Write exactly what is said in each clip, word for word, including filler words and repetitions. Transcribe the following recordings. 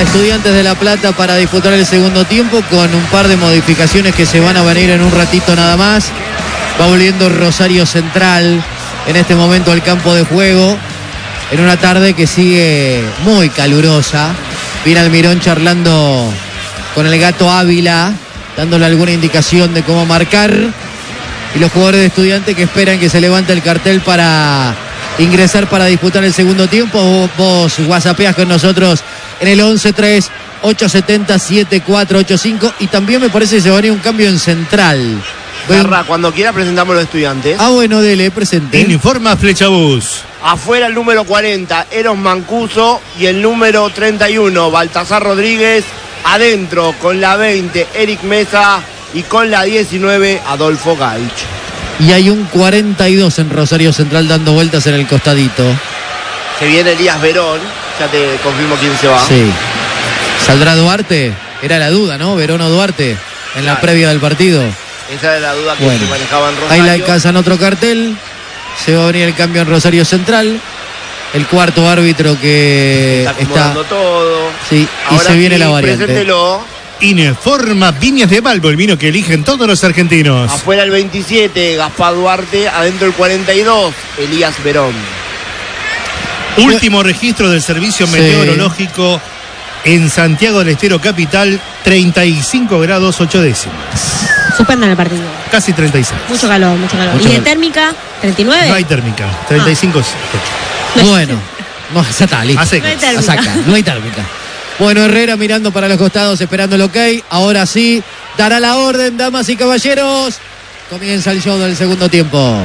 Estudiantes de La Plata para disputar el segundo tiempo con un par de modificaciones que se van a venir en un ratito nada más. Va volviendo Rosario Central en este momento al campo de juego en una tarde que sigue muy calurosa. Viene Almirón charlando con el Gato Ávila, dándole alguna indicación de cómo marcar, y los jugadores de Estudiantes que esperan que se levante el cartel para ingresar para disputar el segundo tiempo. Vos, vos whatsappeás con nosotros en el once tres ocho siete cero siete cuatro ocho cinco, y también me parece que se va a venir un cambio en Central. Garra, cuando quiera presentamos los Estudiantes. Ah, bueno, dele, presente. Informa Flechabús. Afuera el número cuarenta, Eros Mancuso, y el número treinta y uno, Baltasar Rodríguez. Adentro con la veinte, Eric Mesa, y con la diecinueve, Adolfo Gaich. Y hay un cuarenta y dos en Rosario Central dando vueltas en el costadito. Se viene Elías Verón, ya te confirmo quién se va. Sí. ¿Saldrá Duarte? Era la duda, ¿no? Verón o Duarte en claro. la previa del partido. Esa era la duda que bueno, se manejaba en Rosario. Ahí la alcanzan otro cartel. Se va a venir el cambio en Rosario Central. El cuarto árbitro que está acomodando está... todo. Sí, y ahora se viene sí, la variante. Preséntelo. Informa Viñas de Balbo, el vino que eligen todos los argentinos. Afuera el veintisiete, Gaspar Duarte. Adentro el cuarenta y dos, Elías Verón. Último registro del servicio sí. meteorológico en Santiago del Estero Capital, treinta y cinco grados ocho décimas. Suspendan el partido. Casi treinta y seis. Mucho calor, mucho calor. Mucho ¿Y de calor. Térmica? ¿treinta y nueve? No hay térmica. treinta y cinco. Ah. Bueno, no, ya está, listo. A secas. No hay térmica. A saca, no hay térmica. Bueno, Herrera mirando para los costados, esperando el ok. Ahora sí, dará la orden, damas y caballeros. Comienza el show del segundo tiempo.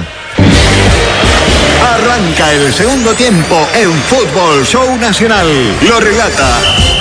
Arranca el segundo tiempo en Fútbol Show Nacional. Lo relata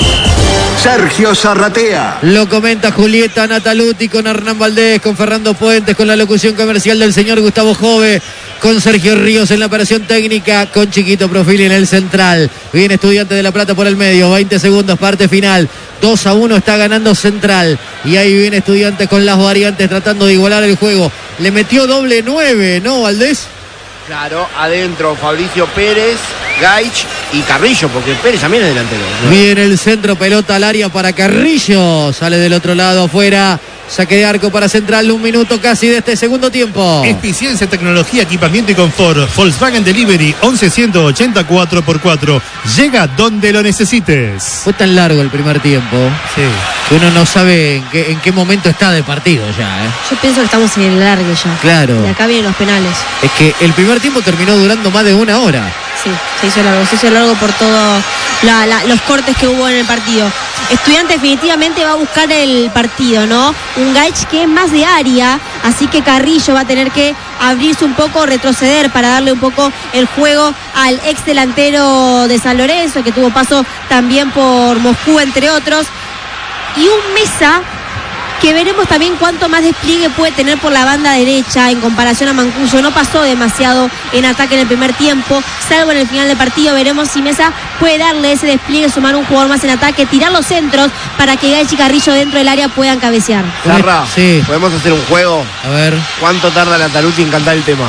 Sergio Zarratea. Lo comenta Julieta Nataluti con Hernán Valdés, con Fernando Puentes, con la locución comercial del señor Gustavo Jove, con Sergio Ríos en la operación técnica, con Chiquito Profili en el central. Viene Estudiantes de La Plata por el medio, veinte segundos, parte final. dos a uno está ganando Central. Y ahí viene Estudiantes con las variantes tratando de igualar el juego. Le metió doble nueve, ¿no, Valdés? Claro, adentro Fabricio Pérez, Gaich y Carrillo, porque Pérez también es delantero, ¿no? Viene el centro, pelota al área para Carrillo. Sale del otro lado, afuera. Saque de arco para Central, un minuto casi de este segundo tiempo. Eficiencia, tecnología, equipamiento y confort. Volkswagen Delivery, once ciento ochenta cuatro por cuatro. Llega donde lo necesites. Fue tan largo el primer tiempo, sí, que uno no sabe en qué, en qué momento está de partido ya, ¿eh? Yo pienso que estamos en el largue ya. Claro. Y acá vienen los penales. Es que el primer tiempo terminó durando más de una hora. Sí, se hizo largo, se hizo largo por todos los cortes que hubo en el partido. Estudiante definitivamente va a buscar el partido, ¿no? Un Gaich que es más de área, así que Carrillo va a tener que abrirse un poco, retroceder para darle un poco el juego al ex delantero de San Lorenzo, que tuvo paso también por Moscú, entre otros. Y un Mesa que veremos también cuánto más despliegue puede tener por la banda derecha en comparación a Mancuso. No pasó demasiado en ataque en el primer tiempo, salvo en el final del partido. Veremos si Mesa puede darle ese despliegue, sumar un jugador más en ataque, tirar los centros para que Gaich y Carrillo dentro del área puedan cabecear. Zarra, sí. ¿Podemos hacer un juego? A ver. ¿Cuánto tarda Natalucci en cantar el tema?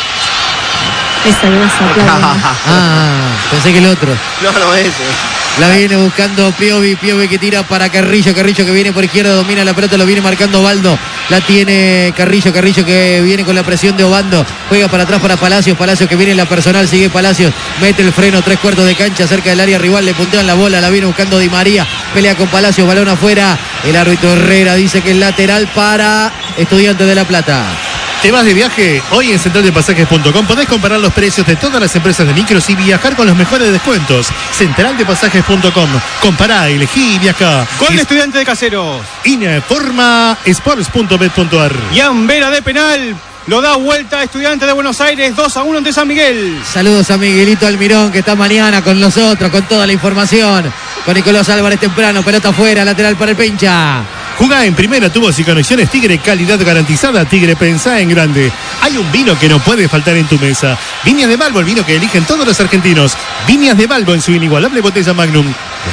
Esa no es Ah, pensé que el otro. No, no, ese. La viene buscando Piovi, Piovi que tira para Carrillo, Carrillo que viene por izquierda, domina la pelota, lo viene marcando Obaldo, la tiene Carrillo, Carrillo que viene con la presión de Obando, juega para atrás para Palacios, Palacios que viene en la personal, sigue Palacios, mete el freno, tres cuartos de cancha cerca del área rival, le puntean la bola, la viene buscando Di María, pelea con Palacios, balón afuera, el árbitro Herrera dice que es lateral para Estudiantes de La Plata. ¿Te vas de viaje? Hoy en central de pasajes punto com podés comparar los precios de todas las empresas de micros y viajar con los mejores descuentos. central de pasajes punto com. Compará, elegí y viajá. Gol de Estudiante de Caseros. Informa sports punto bet punto ar. Ian Vera de penal. Lo da vuelta Estudiante de Buenos Aires, dos a uno ante San Miguel. Saludos a Miguelito Almirón, que está mañana con nosotros, con toda la información. Con Nicolás Álvarez temprano, pelota afuera, lateral para el Pincha. Jugá en primera, tubos y conexiones Tigre, calidad garantizada. Tigre, pensá en grande. Hay un vino que no puede faltar en tu mesa. Viñas de Balbo, el vino que eligen todos los argentinos. Viñas de Balbo en su inigualable botella Magnum.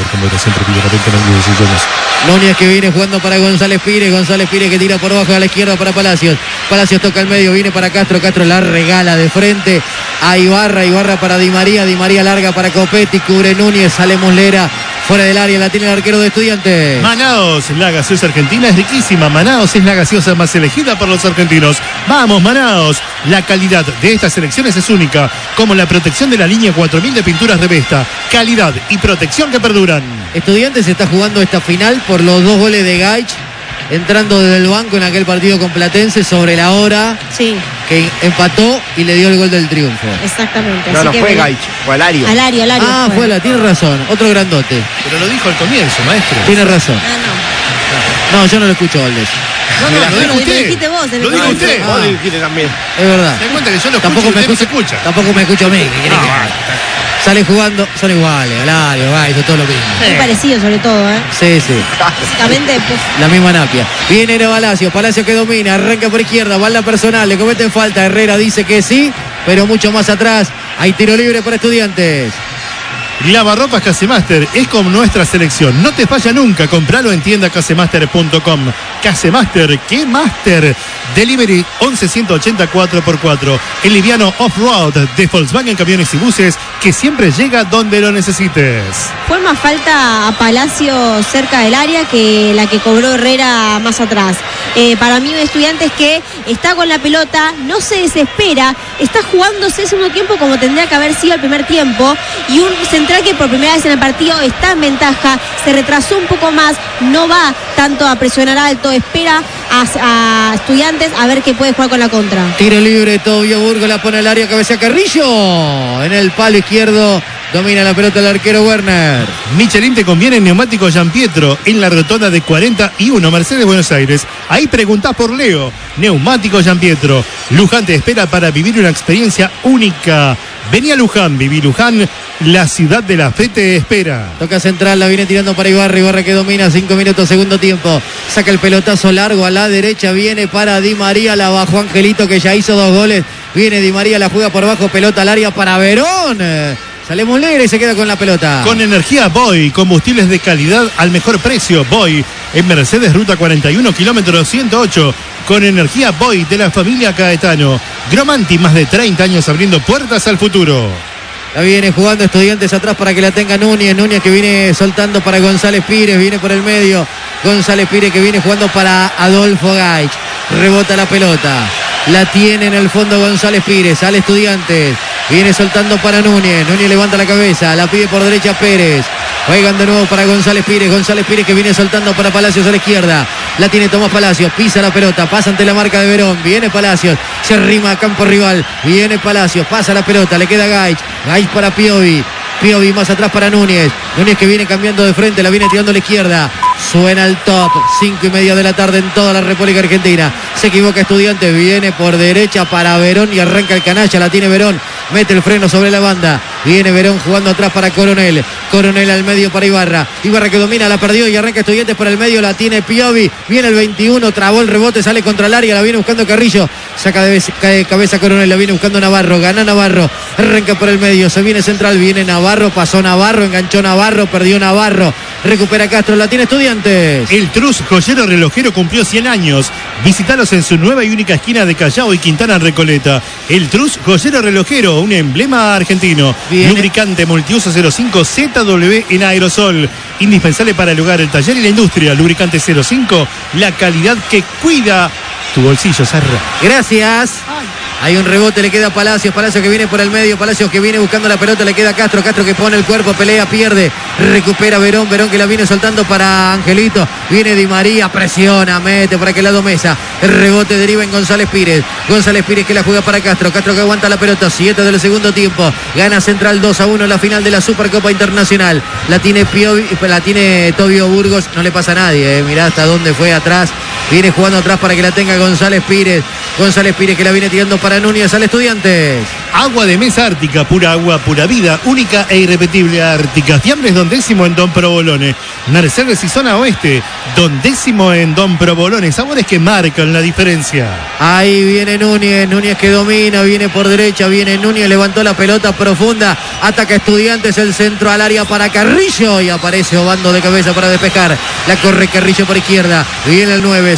Núñez que viene jugando para González Pires, González Pires que tira por abajo a la izquierda para Palacios. Palacios toca al medio, viene para Castro, Castro la regala de frente a Ibarra, Ibarra para Di María, Di María larga para Copetti, cubre Núñez, sale Muslera, Fuera del área la tiene el arquero de Estudiantes. Manaos, la gaseosa argentina es riquísima. Manaos es la gaseosa más elegida por los argentinos. Vamos, Manaos. La calidad de estas selecciones es única, como la protección de la línea cuatro mil de pinturas Revesta. Calidad y protección que perduran. Estudiantes está jugando esta final por los dos goles de Gaich, entrando desde el banco en aquel partido con Platense sobre la hora. Sí. Que empató y le dio el gol del triunfo. Exactamente. No, Así no que fue bueno. Gaich, fue Alario. Alario, Alario. Ah, fue la, tiene razón. Otro grandote. Pero lo dijo al comienzo, maestro. Tiene razón. Ah, No, yo no lo escucho, Valdés. No, no, Mira, lo no. dijo Lo usted. dijiste vos. en el Lo dijo comienzo. usted. Vos lo dijiste también. Es verdad. Se da cuenta que yo lo escucho Tampoco y me usted no escucha, se escucha. tampoco me escucho a mí. ¿Qué querés No, que haga? Sale jugando, son iguales. Alario, Gaich, todo lo mismo. Muy parecido sobre todo, ¿eh? Sí, sí. Básicamente, pues, La misma napia. Viene Era Palacio, Palacio que domina, arranca por izquierda, bala personal, le cometen falta, Herrera dice que sí, pero mucho más atrás. Hay tiro libre para Estudiantes. Lavarropas Casemaster es como nuestra selección. No te falla nunca. Compralo en tienda casemaster punto com. Casemaster, ¿qué master? Delivery once ciento ochenta cuatro por cuatro. El liviano off-road de Volkswagen Camiones y Buses que siempre llega donde lo necesites. fue más falta a Palacio cerca del área que la que cobró Herrera más atrás. Eh, para mí, un Estudiantes que está con la pelota, no se desespera, está jugándose el segundo tiempo como tendría que haber sido el primer tiempo, y un central que por primera vez en el partido está en ventaja, se retrasó un poco más, no va tanto a presionar alto, espera a, a Estudiantes a ver qué puede jugar con la contra. Tiro libre, Tobio Burgos la pone al área, cabecea Carrillo. En el palo izquierdo domina la pelota el arquero Werner. Michelin te conviene en neumático Gianpietro en la rotonda de cuarenta y uno Mercedes Buenos Aires. Ahí preguntás por Leo. Neumático Gianpietro. Luján te espera para vivir una experiencia única. Vení a Luján, viví Luján, la ciudad de la fe te espera. Toca central, la viene tirando para Ibarra, Ibarra que domina, cinco minutos, segundo tiempo. Saca el pelotazo largo a la derecha, viene para Di María, la bajó Angelito que ya hizo dos goles. Viene Di María, la juega por bajo, pelota al área para Verón. Sale Muslera y se queda con la pelota. Con energía Boy, combustibles de calidad al mejor precio. Boy, en Mercedes Ruta cuarenta y uno, kilómetro ciento ocho. Con energía Boy de la familia Caetano. Gromanti, más de treinta años abriendo puertas al futuro. La viene jugando Estudiantes atrás para que la tenga Núñez. Núñez que viene soltando para González Pires. Viene por el medio. González Pires que viene jugando para Adolfo Gaich. Rebota la pelota. La tiene en el fondo González Pires. Sale Estudiantes. Viene soltando para Núñez. Núñez levanta la cabeza. La pide por derecha Pérez. Juegan de nuevo para González Pires. González Pires que viene soltando para Palacios a la izquierda. La tiene Tomás Palacios. Pisa la pelota. Pasa ante la marca de Verón. Viene Palacios. Se arrima a campo rival. Viene Palacios. Pasa la pelota. Le queda Gaich. Gaich para Piovi. Piovi más atrás para Núñez. Núñez que viene cambiando de frente. La viene tirando a la izquierda. Suena el top. Cinco y media de la tarde en toda la República Argentina. Se equivoca Estudiantes. Viene por derecha para Verón y arranca el canalla. La tiene Verón. Mete el freno sobre la banda. Viene Verón jugando atrás para Coronel. Coronel al medio para Ibarra. Ibarra que domina, la perdió y arranca Estudiantes por el medio. La tiene Piovi. Viene el veintiuno. Trabó el rebote. Sale contra el área. La viene buscando Carrillo. Saca de cae cabeza Coronel. La viene buscando Navarro. Gana Navarro. Arranca por el medio. Se viene central. Viene Navarro. Pasó Navarro. Enganchó Navarro. Perdió Navarro. Recupera Castro. La tiene Estudiantes. El Trus Joyero Relojero cumplió cien años. Visítalos en su nueva y única esquina de Callao y Quintana en Recoleta. El Trus Joyero Relojero, un emblema argentino. Viene. Lubricante multiuso cero cinco Z W en aerosol. Indispensable para el hogar, el taller y la industria. Lubricante cero cinco, la calidad que cuida tu bolsillo, Sarra. Gracias. Hay un rebote, le queda a Palacios. Palacios que viene por el medio. Palacios que viene buscando la pelota. Le queda a Castro. Castro que pone el cuerpo, pelea, pierde. Recupera Verón. Verón que la viene soltando para Angelito. Viene Di María, presiona, mete por aquel lado Mesa. El rebote deriva en González Pires. González Pires que la juega para Castro. Castro que aguanta la pelota. siete del segundo tiempo. Gana Central dos a uno en la final de la Supercopa Internacional. La tiene Piovi, la tiene Tobio Burgos. No le pasa a nadie. Eh. Mirá hasta dónde fue atrás. Viene jugando atrás para que la tenga González Pires. González Pires que la viene tirando para Núñez al Estudiantes. Agua de mesa Ártica, pura agua, pura vida, única e irrepetible Ártica. Fiambres Don Décimo en Don Provolone. Mercedes y zona oeste, Don Décimo en Don Provolone. Sabores que marcan la diferencia. Ahí viene Núñez, Núñez que domina, viene por derecha, viene Núñez, levantó la pelota profunda, ataca Estudiantes, el centro al área para Carrillo y aparece Obando de cabeza para despejar. La corre Carrillo por izquierda, viene el nueve,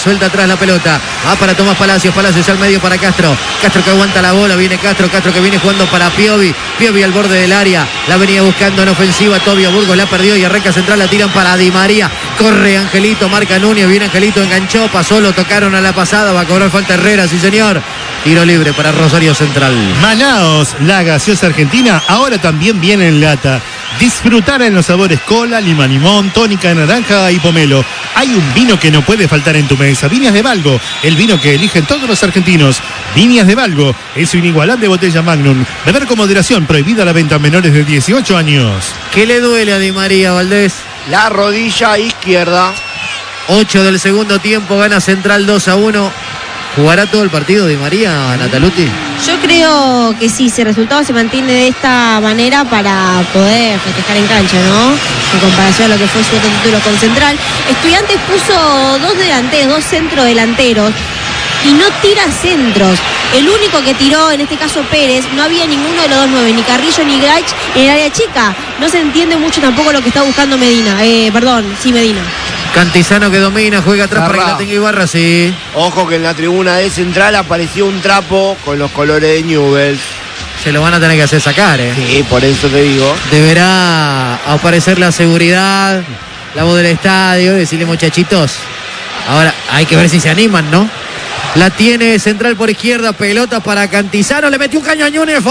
suelta atrás la pelota. Va para Tomás Palacios, Palacios al medio para Castro. Castro que aguanta la bola, viene Castro, Castro que viene jugando para Piovi. Piovi al borde del área, la venía buscando en ofensiva. Tobio Burgos la perdió y arranca central, la tiran para Di María. Corre Angelito, marca Núñez, viene Angelito, enganchó, pasó, lo tocaron a la pasada, va a cobrar falta Herrera, sí señor. Tiro libre para Rosario Central. Manaos, la gaseosa argentina, ahora también viene en lata. Disfrutar en los sabores cola, lima, limón, tónica, naranja y pomelo. Hay un vino que no puede faltar en tu mesa. Viñas de Valgo, el vino que eligen todos los argentinos. Viñas de Valgo, es su inigualable botella Magnum. Beber con moderación, prohibida la venta a menores de dieciocho años. ¿Qué le duele a Di María, Valdés? La rodilla izquierda. ocho del segundo tiempo, gana Central dos a uno. ¿Jugará todo el partido Di María, Nataluti? Yo creo que sí, si el resultado se mantiene de esta manera para poder festejar en cancha, ¿no? En comparación a lo que fue su otro título con Central. Estudiantes puso dos delanteros, dos centrodelanteros y no tira centros. El único que tiró, en este caso Pérez, no había ninguno de los dos nueve, ni Carrillo ni Gaich en el área chica. No se entiende mucho tampoco lo que está buscando Medina. Eh, perdón, sí, Medina. Cantizano que domina, juega atrás Barra. para que la tenga Ibarra, sí. Ojo que en la tribuna de Central apareció un trapo con los colores de Newell's. Se lo van a tener que hacer sacar, ¿eh? Sí, por eso te digo. Deberá aparecer la seguridad, la voz del estadio, decirle muchachitos. Ahora hay que ver si se animan, ¿no? La tiene Central por izquierda, pelota para Cantizano, le metió un caño a Núñez,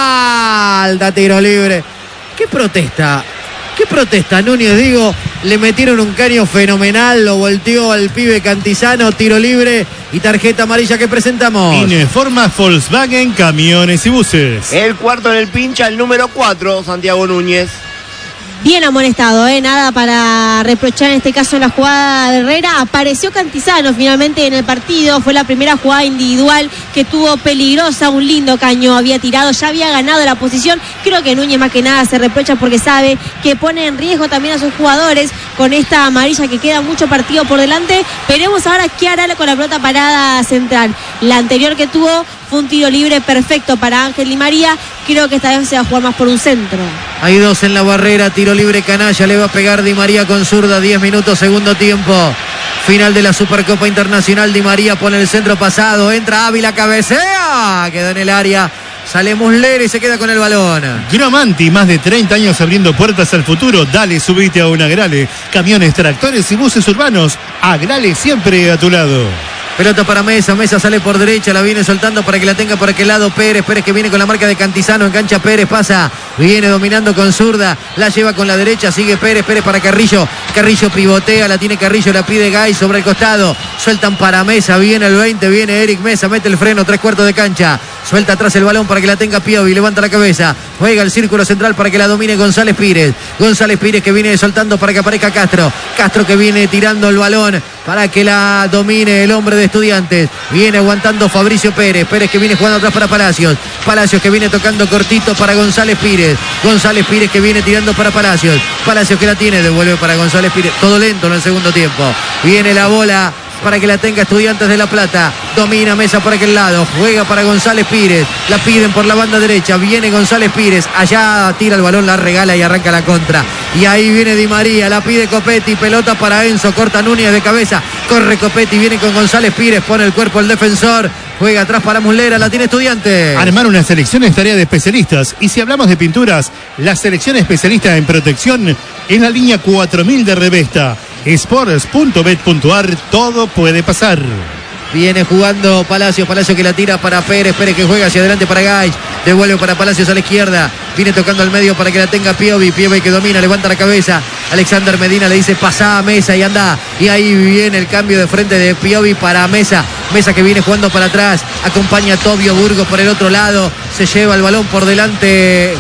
falta, tiro libre. ¿Qué protesta? ¿Qué protesta Núñez? Digo, le metieron un caño fenomenal, lo volteó al pibe Cantizano, tiro libre y tarjeta amarilla que presentamos. Informa Volkswagen Camiones y Buses. El cuarto en el pincha, el número cuatro, Santiago Núñez. Bien amonestado, ¿eh? Nada para reprochar en este caso en la jugada de Herrera. Apareció Cantizano finalmente en el partido. Fue la primera jugada individual que tuvo peligrosa. Un lindo caño había tirado. Ya había ganado la posición. Creo que Núñez más que nada se reprocha porque sabe que pone en riesgo también a sus jugadores con esta amarilla que queda mucho partido por delante. Veremos ahora qué hará con la pelota parada Central. La anterior que tuvo fue un tiro libre perfecto para Ángel Di María. Creo que esta vez se va a jugar más por un centro. Hay dos en la barrera, tiro libre canalla, le va a pegar Di María con zurda, diez minutos, segundo tiempo. Final de la Supercopa Internacional, Di María pone el centro pasado, entra Ávila, cabecea, queda en el área, sale Muslera y se queda con el balón. Gromanti, más de treinta años abriendo puertas al futuro. Dale, subite a un Agrale. Camiones, tractores y buses urbanos. Agrale siempre a tu lado. Pelota para Mesa, Mesa sale por derecha, la viene soltando para que la tenga por aquel lado Pérez, Pérez que viene con la marca de Cantizano, engancha Pérez, pasa, viene dominando con zurda, la lleva con la derecha, sigue Pérez, Pérez para Carrillo, Carrillo pivotea, la tiene Carrillo, la pide Gay sobre el costado, sueltan para Mesa, viene el veinte, viene Eric Mesa, mete el freno, tres cuartos de cancha, suelta atrás el balón para que la tenga Piovi, levanta la cabeza, juega el círculo central para que la domine González Pires, González Pires que viene soltando para que aparezca Castro, Castro que viene tirando el balón para que la domine el hombre de Estudiantes, viene aguantando Fabricio Pérez, Pérez que viene jugando atrás para Palacios, Palacios que viene tocando cortito para González Pires, González Pires que viene tirando para Palacios, Palacios que la tiene, devuelve para González Pires, todo lento en el segundo tiempo, viene la bola para que la tenga Estudiantes de La Plata, domina Mesa por aquel lado, juega para González Pires, la piden por la banda derecha, viene González Pires, allá tira el balón, la regala y arranca la contra, y ahí viene Di María, la pide Copetti, pelota para Enzo, corta Núñez de cabeza, corre Copetti, viene con González Pires, pone el cuerpo el defensor, juega atrás para Muslera, la tiene Estudiantes. Armar una selección es tarea de especialistas, y si hablamos de pinturas, la selección especialista en protección es la línea cuatro mil de Revesta. Sports punto bet punto ar, todo puede pasar. Viene jugando Palacios, Palacios que la tira para Pérez, Pérez que juega hacia adelante para Gaich, devuelve para Palacios a la izquierda, viene tocando al medio para que la tenga Piovi, Piovi que domina, levanta la cabeza, Alexander Medina le dice pasá a Mesa y anda, y ahí viene el cambio de frente de Piovi para Mesa, Mesa que viene jugando para atrás, acompaña a Tobio Burgos por el otro lado, se lleva el balón por delante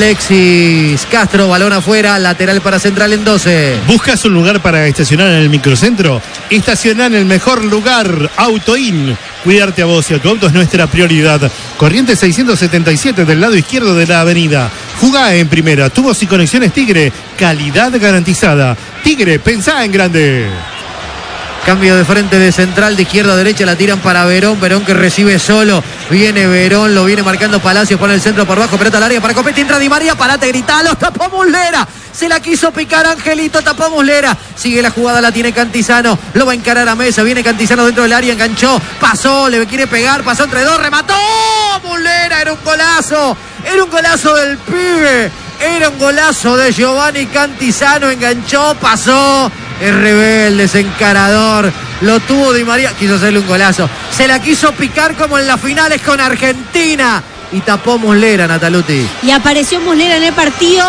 Alexis Castro, balón afuera, lateral para Central en doce. ¿Buscas un lugar para estacionar en el microcentro? Estaciona en el mejor lugar, Autoin. Cuidarte a vos y a tu auto es nuestra prioridad. Corriente seiscientos setenta y siete del lado izquierdo de la avenida. Jugá en primera, tubos y conexiones Tigre, calidad garantizada. Tigre, pensá en grande. Cambio de frente de central, de izquierda a derecha, la tiran para Verón. Verón que recibe solo. Viene Verón, lo viene marcando Palacios, pone el centro por bajo, pelota al área para Copetti, entra Di María, parate, gritalo, tapó Muslera. Se la quiso picar Angelito, tapó Muslera. Sigue la jugada, la tiene Cantizano. Lo va a encarar a Mesa, viene Cantizano dentro del área, enganchó, pasó, le quiere pegar, pasó entre dos, remató. Muslera, era un golazo. Era un golazo del pibe. Era un golazo de Giovanni Cantizano, enganchó, pasó. Es rebelde, es encarador. Lo tuvo Di María, quiso hacerle un golazo. Se la quiso picar como en las finales con Argentina. Y tapó Muslera, Nataluti. Y apareció Muslera en el partido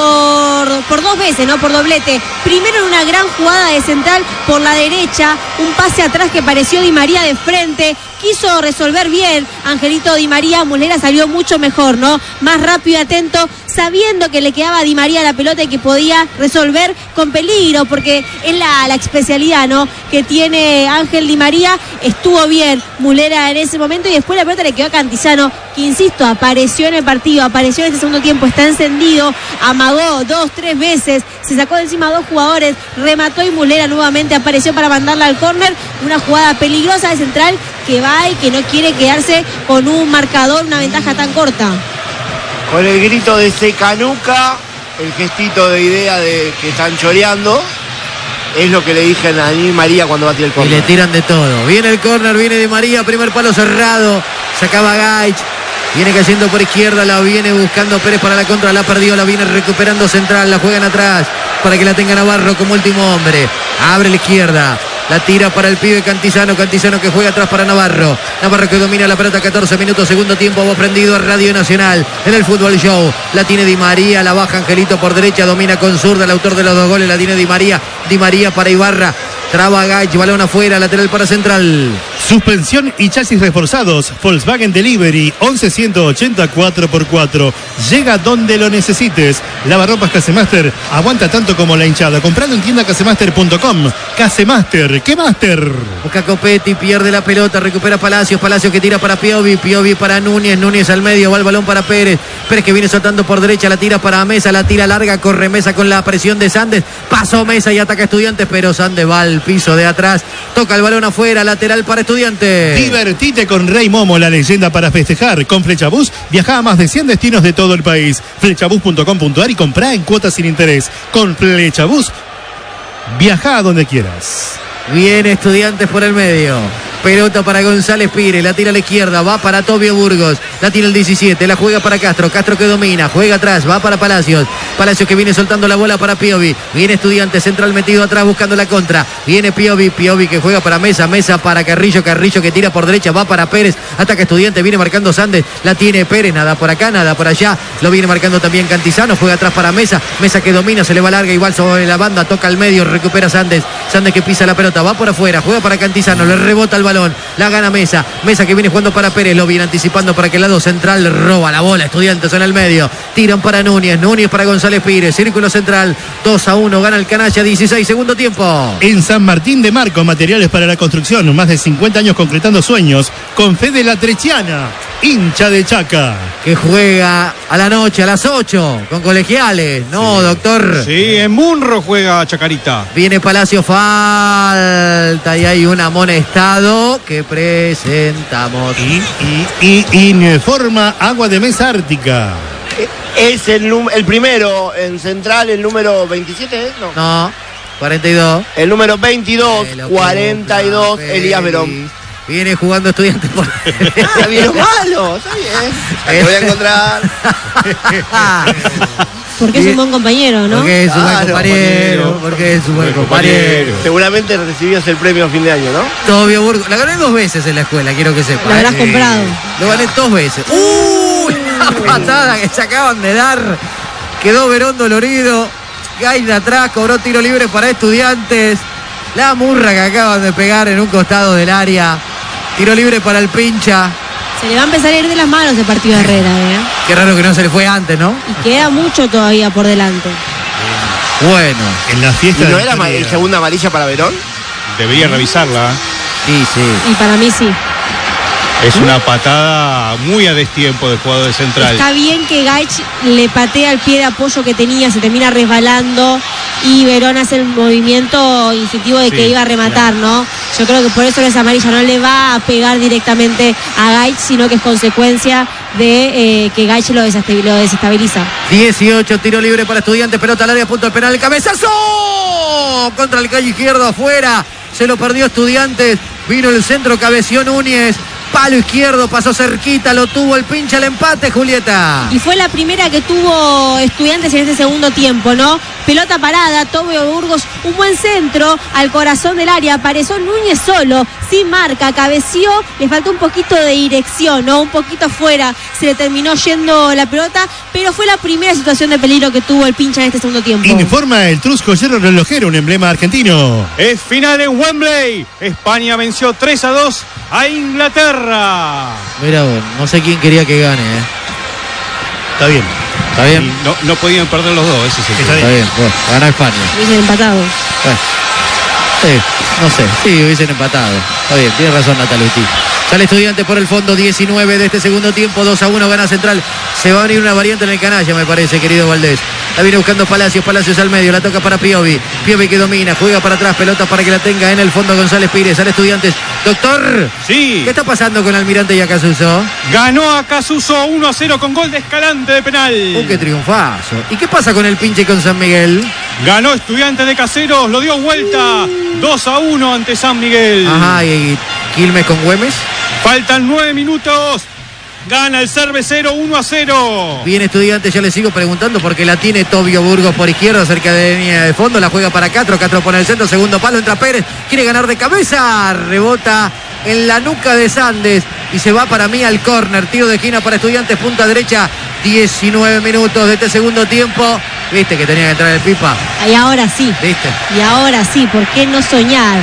por, por dos veces, ¿no? Por doblete. Primero en una gran jugada de central por la derecha. Un pase atrás que pareció Di María de frente. Quiso resolver bien Angelito Di María. Muslera salió mucho mejor, ¿no? Más rápido y atento, sabiendo que le quedaba a Di María la pelota y que podía resolver con peligro, porque es la, la especialidad, ¿no? Que tiene Ángel Di María. Estuvo bien Muslera en ese momento y después la pelota le quedó a Cantizano, que insisto, apareció en el partido, apareció en este segundo tiempo, está encendido, amagó dos, tres veces, se sacó de encima a dos jugadores, remató y Muslera nuevamente apareció para mandarla al córner. Una jugada peligrosa de central que va y que no quiere quedarse con un marcador, una ventaja tan corta. Con el grito de Secanuca, el gestito de idea de que están choreando, es lo que le dije a Di María cuando batió el Y córner. le tiran de todo. Viene el córner, viene Di María, primer palo cerrado. Sacaba Gaich. Viene cayendo por izquierda, la viene buscando Pérez para la contra, la perdió, la viene recuperando central, la juegan atrás para que la tenga Navarro como último hombre. Abre la izquierda. La tira para el pibe Cantizano, Cantizano que juega atrás para Navarro. Navarro que domina la pelota, catorce minutos, segundo tiempo, vos prendido a Radio Nacional en el Fútbol Show. La tiene Di María, la baja Angelito por derecha, domina con zurda, el autor de los dos goles, la tiene Di María. Di María para Ibarra. Traba Gaich, balón afuera, lateral para Central. Suspensión y chasis reforzados. Volkswagen Delivery once ciento ochenta cuatro por cuatro. Llega donde lo necesites. Lavarropas Casemaster. Aguanta tanto como la hinchada. Comprando en tienda casemaster punto com. Casemaster. ¿Qué Master? Busca Copetti, pierde la pelota, recupera Palacios. Palacios que tira para Piovi. Piovi para Núñez. Núñez al medio, va el balón para Pérez. Pérez que viene soltando por derecha, la tira para Mesa. La tira larga, corre Mesa con la presión de Sandes. Pasó Mesa y ataca Estudiantes, pero Sandes va al piso de atrás. Toca el balón afuera, lateral para Estudiantes. Divertite con Rey Momo, la leyenda para festejar. Con Flechabús viaja a más de cien destinos de todo el país. flechabús punto com punto ar y comprá en cuotas sin interés. Con Flechabús viaja a donde quieras. Viene Estudiantes por el medio. Pelota para González Pires, la tira a la izquierda, va para Tobio Burgos, la tira el diecisiete, la juega para Castro, Castro que domina, juega atrás, va para Palacios, Palacios que viene soltando la bola para Piovi, viene Estudiantes, central metido atrás buscando la contra, viene Piovi, Piovi que juega para Mesa, Mesa para Carrillo, Carrillo que tira por derecha, va para Pérez, ataca Estudiantes, viene marcando Sandes, la tiene Pérez, nada por acá, nada por allá, lo viene marcando también Cantizano, juega atrás para Mesa, Mesa que domina, se le va larga, igual sobre la banda, toca al medio, recupera Sandes, Sandes que pisa la pelota, va por afuera, juega para Cantizano, le rebota el balón, la gana Mesa, Mesa que viene jugando para Pérez, lo viene anticipando para que el lado central roba la bola, Estudiantes en el medio, tiran para Núñez, Núñez para González Pires, círculo central, dos a uno, gana el Canalla, dieciséis, segundo tiempo. En San Martín de Marco, materiales para la construcción, más de cincuenta años concretando sueños, con Fede Latrechiana, hincha de Chaca. Que juega a la noche, a las ocho, con Colegiales, ¿no, sí, doctor? Sí, en Munro juega Chacarita. Viene Palacio, falta y hay un amonestado que presentamos. Y, y, y informa Agua de Mesa Ártica. Es el, el primero en Central, el número veintisiete, ¿eh? No. No, cuarenta y dos. El número veintidós, cuarenta y dos, Elías Verón. Viene jugando Estudiantes por... Ah, bien malo, está bien. Te voy a encontrar. Porque es un buen compañero, ¿no? Porque es un buen Claro, compañero, compañero. porque es un buen compañero. Seguramente recibías el premio a fin de año, ¿no? Tobio Burgos. La gané dos veces en la escuela, quiero que sepa. Lo habrás ¿eh? comprado. Lo gané dos veces. ¡Uy! La patada que se acaban de dar. Quedó Verón dolorido. Gaich de atrás, cobró tiro libre para Estudiantes. La murra que acaban de pegar en un costado del área. Tiro libre para el pincha. Se le va a empezar a ir de las manos el partido de Herrera, ¿eh? Qué raro que no se le fue antes, ¿no? Y queda mucho todavía por delante. Bueno. En la ¿Y fiesta no de era ma- Victoria. segunda amarilla para Verón? Debería revisarla. Sí, sí. Y para mí sí. Es una patada muy a destiempo del jugador de Central. Está bien que Gaich le patea el pie de apoyo que tenía, se termina resbalando y Verón hace el movimiento instintivo de Sí, que iba a rematar, claro. ¿no? Yo creo que por eso es amarilla, no le va a pegar directamente a Gaich, sino que es consecuencia de eh, que Gaich lo desestabil- lo desestabiliza. dieciocho, tiro libre para Estudiantes, pelota al área, punto al penal, el cabezazo contra el calle izquierdo afuera, se lo perdió Estudiantes, vino el centro, cabeció Núñez, palo izquierdo, pasó cerquita, lo tuvo el pinche al empate, Julieta. Y fue la primera que tuvo Estudiantes en este segundo tiempo, ¿no? Pelota parada, Tobio Burgos, un buen centro al corazón del área, apareció Núñez solo, sin marca, cabeció, le faltó un poquito de dirección, ¿no? Un poquito afuera, se le terminó yendo la pelota, pero fue la primera situación de peligro que tuvo el pincha en este segundo tiempo. Informa el Trusco Hierro Relojero, un emblema argentino. Es final en Wembley. España venció tres a dos a Inglaterra. Mira vos, no sé quién quería que gane, ¿eh? Está bien. ¿Está bien? Y no, no podían perder los dos, ese es el Está tema. Está bien, bueno, ganó España. Hubiesen empatado. Bueno, sí, no sé, sí, hubiesen empatado. Está bien, tiene razón Nataluti. Sale Estudiante por el fondo, diecinueve de este segundo tiempo, dos a uno gana Central. Se va a venir una variante en el canalla, me parece, querido Valdés. La viene buscando Palacios, Palacios al medio, la toca para Piovi. Piovi que domina, juega para atrás, pelota para que la tenga en el fondo González Pires. Sale Estudiantes. Doctor, Sí. ¿qué está pasando con Almirante y Acasuso? Ganó a Casuso uno a cero con gol de Escalante de penal. ¡Uh, qué triunfazo! ¿Y qué pasa con el pinche con San Miguel? Ganó Estudiantes de Caseros, lo dio vuelta dos a uno ante San Miguel. Ajá, y Quilmes con Güemes. Faltan nueve minutos. Gana el Cervecero uno a cero. Bien Estudiante, ya le sigo preguntando porque la tiene Tobio Burgos por izquierda cerca de la línea de fondo, la juega para Castro, Castro pone el centro, segundo palo, entra Pérez, quiere ganar de cabeza, rebota en la nuca de Sandes y se va para mí al córner, tiro de esquina para Estudiantes, punta derecha, diecinueve minutos de este segundo tiempo. Viste que tenía que entrar el Pipa, Y ahora sí, viste. y ahora sí, ¿por qué no soñar?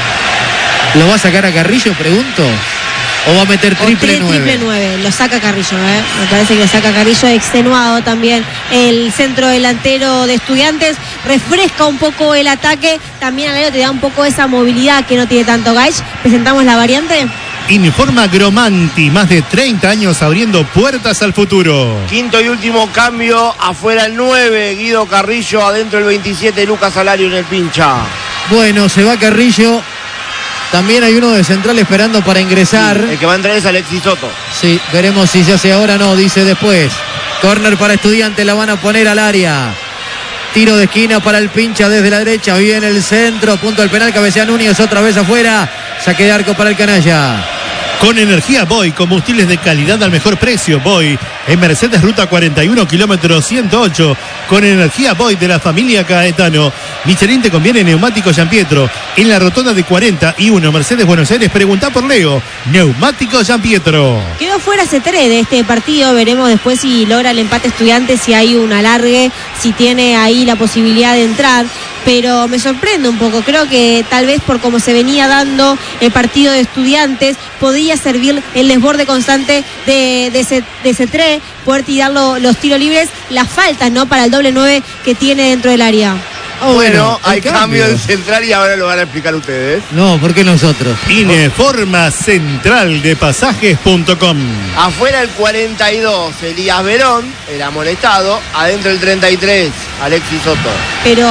¿Lo va a sacar a Carrillo, pregunto? ¿O va a meter O triple tres, nueve? triple nueve, lo saca Carrillo, ¿eh? Me parece que lo saca Carrillo, extenuado también el centro delantero de Estudiantes, refresca un poco el ataque, también al lado te da un poco esa movilidad que no tiene tanto Gaich. Presentamos la variante. Informa Gromanti, más de treinta años abriendo puertas al futuro. Quinto y último cambio, afuera el nueve, Guido Carrillo, adentro el veintisiete, Lucas Alario en el pincha. Bueno, se va Carrillo. También hay uno de Central esperando para ingresar. El que va a entrar es Alexis Soto. Sí, veremos si se hace ahora o no, dice después. Córner para Estudiantes, la van a poner al área. Tiro de esquina para el pincha desde la derecha, viene el centro, punto al penal, cabecea Núñez otra vez afuera. Saque de arco para el canalla. Con energía Boy, combustibles de calidad al mejor precio. Boy, en Mercedes Ruta cuarenta y uno, kilómetro ciento ocho. Con energía Boy de la familia Caetano. Michelin te conviene neumático San Pietro. En la rotonda de cuarenta y uno, Mercedes Buenos Aires, preguntá por Leo. Neumático San Pietro. Quedó fuera C tres de este partido, veremos después si logra el empate Estudiantes, si hay un alargue, si tiene ahí la posibilidad de entrar, pero me sorprende un poco, creo que tal vez por cómo se venía dando el partido de Estudiantes, podía servir el desborde constante de, de, C, de C tres, poder tirar lo, los tiros libres, las faltas, ¿no? Para el doble nueve que tiene dentro del área. Oh, Bueno, el hay cambio en Central y ahora lo van a explicar ustedes. No, ¿por qué nosotros? Informa Central de Pasajes punto com. Afuera el cuarenta y dos, Elías Verón, el amonestado. Adentro el treinta y tres, Alexis Soto. Pero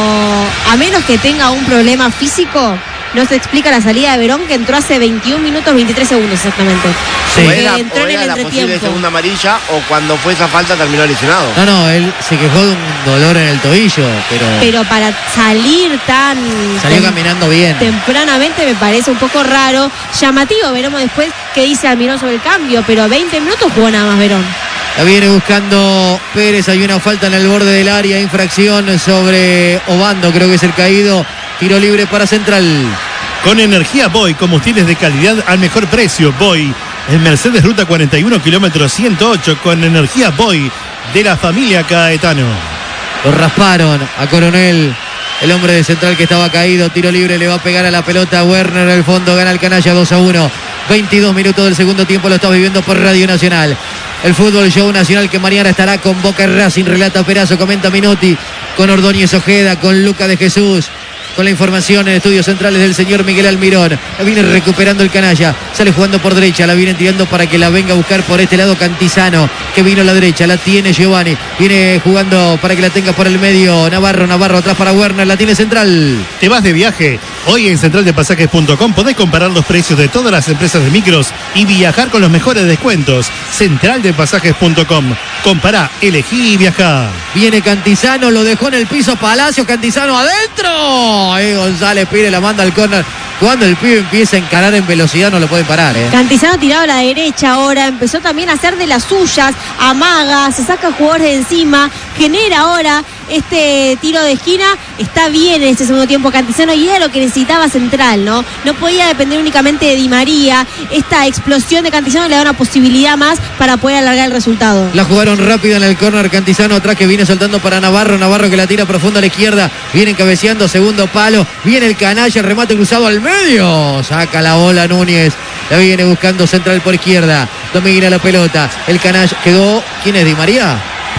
a menos que tenga un problema físico, no se explica la salida de Verón, que entró hace veintiún minutos veintitrés segundos exactamente. Sí. O Que era, entró o en era el la posible entretiempo. segunda amarilla o cuando fue esa falta terminó lesionado. No, no, él se quejó de un dolor en el tobillo, pero, Pero para salir tan salió tem- caminando bien. tempranamente me parece un poco raro. Llamativo, veremos después qué dice Almirón sobre el cambio, pero veinte minutos jugó nada más Verón. La viene buscando Pérez, hay una falta en el borde del área, infracción sobre Obando, creo que es el caído. Tiro libre para Central. Con energía Boy, combustibles de calidad al mejor precio. Boy, en Mercedes Ruta cuarenta y uno, kilómetro ciento ocho. Con energía Boy de la familia Caetano. Lo rasparon a Coronel, el hombre de Central que estaba caído. Tiro libre, le va a pegar a la pelota. Werner en el fondo, gana el canalla dos a uno. veintidós minutos del segundo tiempo, lo está viviendo por Radio Nacional. El Fútbol Show Nacional que mañana estará con Boca Racing, relata Perazo, comenta Minotti, con Ordóñez Ojeda, con Luca de Jesús. con la información en estudios centrales del señor Miguel Almirón. La viene recuperando el canalla. Sale jugando por derecha. La viene tirando para que la venga a buscar por este lado Cantizano, que vino a la derecha. La tiene Giovanni. Viene jugando para que la tenga por el medio. Navarro, Navarro atrás para Werner. La tiene central. ¿Te vas de viaje? Hoy en central de pasajes punto com podés comparar los precios de todas las empresas de micros y viajar con los mejores descuentos. central de pasajes punto com. Compará, elegí y viajá. Viene Cantizano, lo dejó en el piso Palacio. Cantizano adentro. Ahí González Pire la manda al córner. Cuando el pibe empieza a encarar en velocidad no lo pueden parar, ¿eh? Cantizano tirado a la derecha ahora, empezó también a hacer de las suyas, amaga, se saca jugadores de encima, genera ahora este tiro de esquina, está bien en este segundo tiempo Cantizano y era lo que necesitaba Central, ¿no? No podía depender únicamente de Di María, esta explosión de Cantizano le da una posibilidad más para poder alargar el resultado. La jugaron rápida en el córner, Cantizano atrás que viene soltando para Navarro, Navarro que la tira profundo a la izquierda, viene cabeceando, segundo palo, viene el canalla, el remate cruzado al medio, saca la bola Núñez, la viene buscando Central por izquierda, domina la pelota, el canalla, quedó, ¿quién es Di María?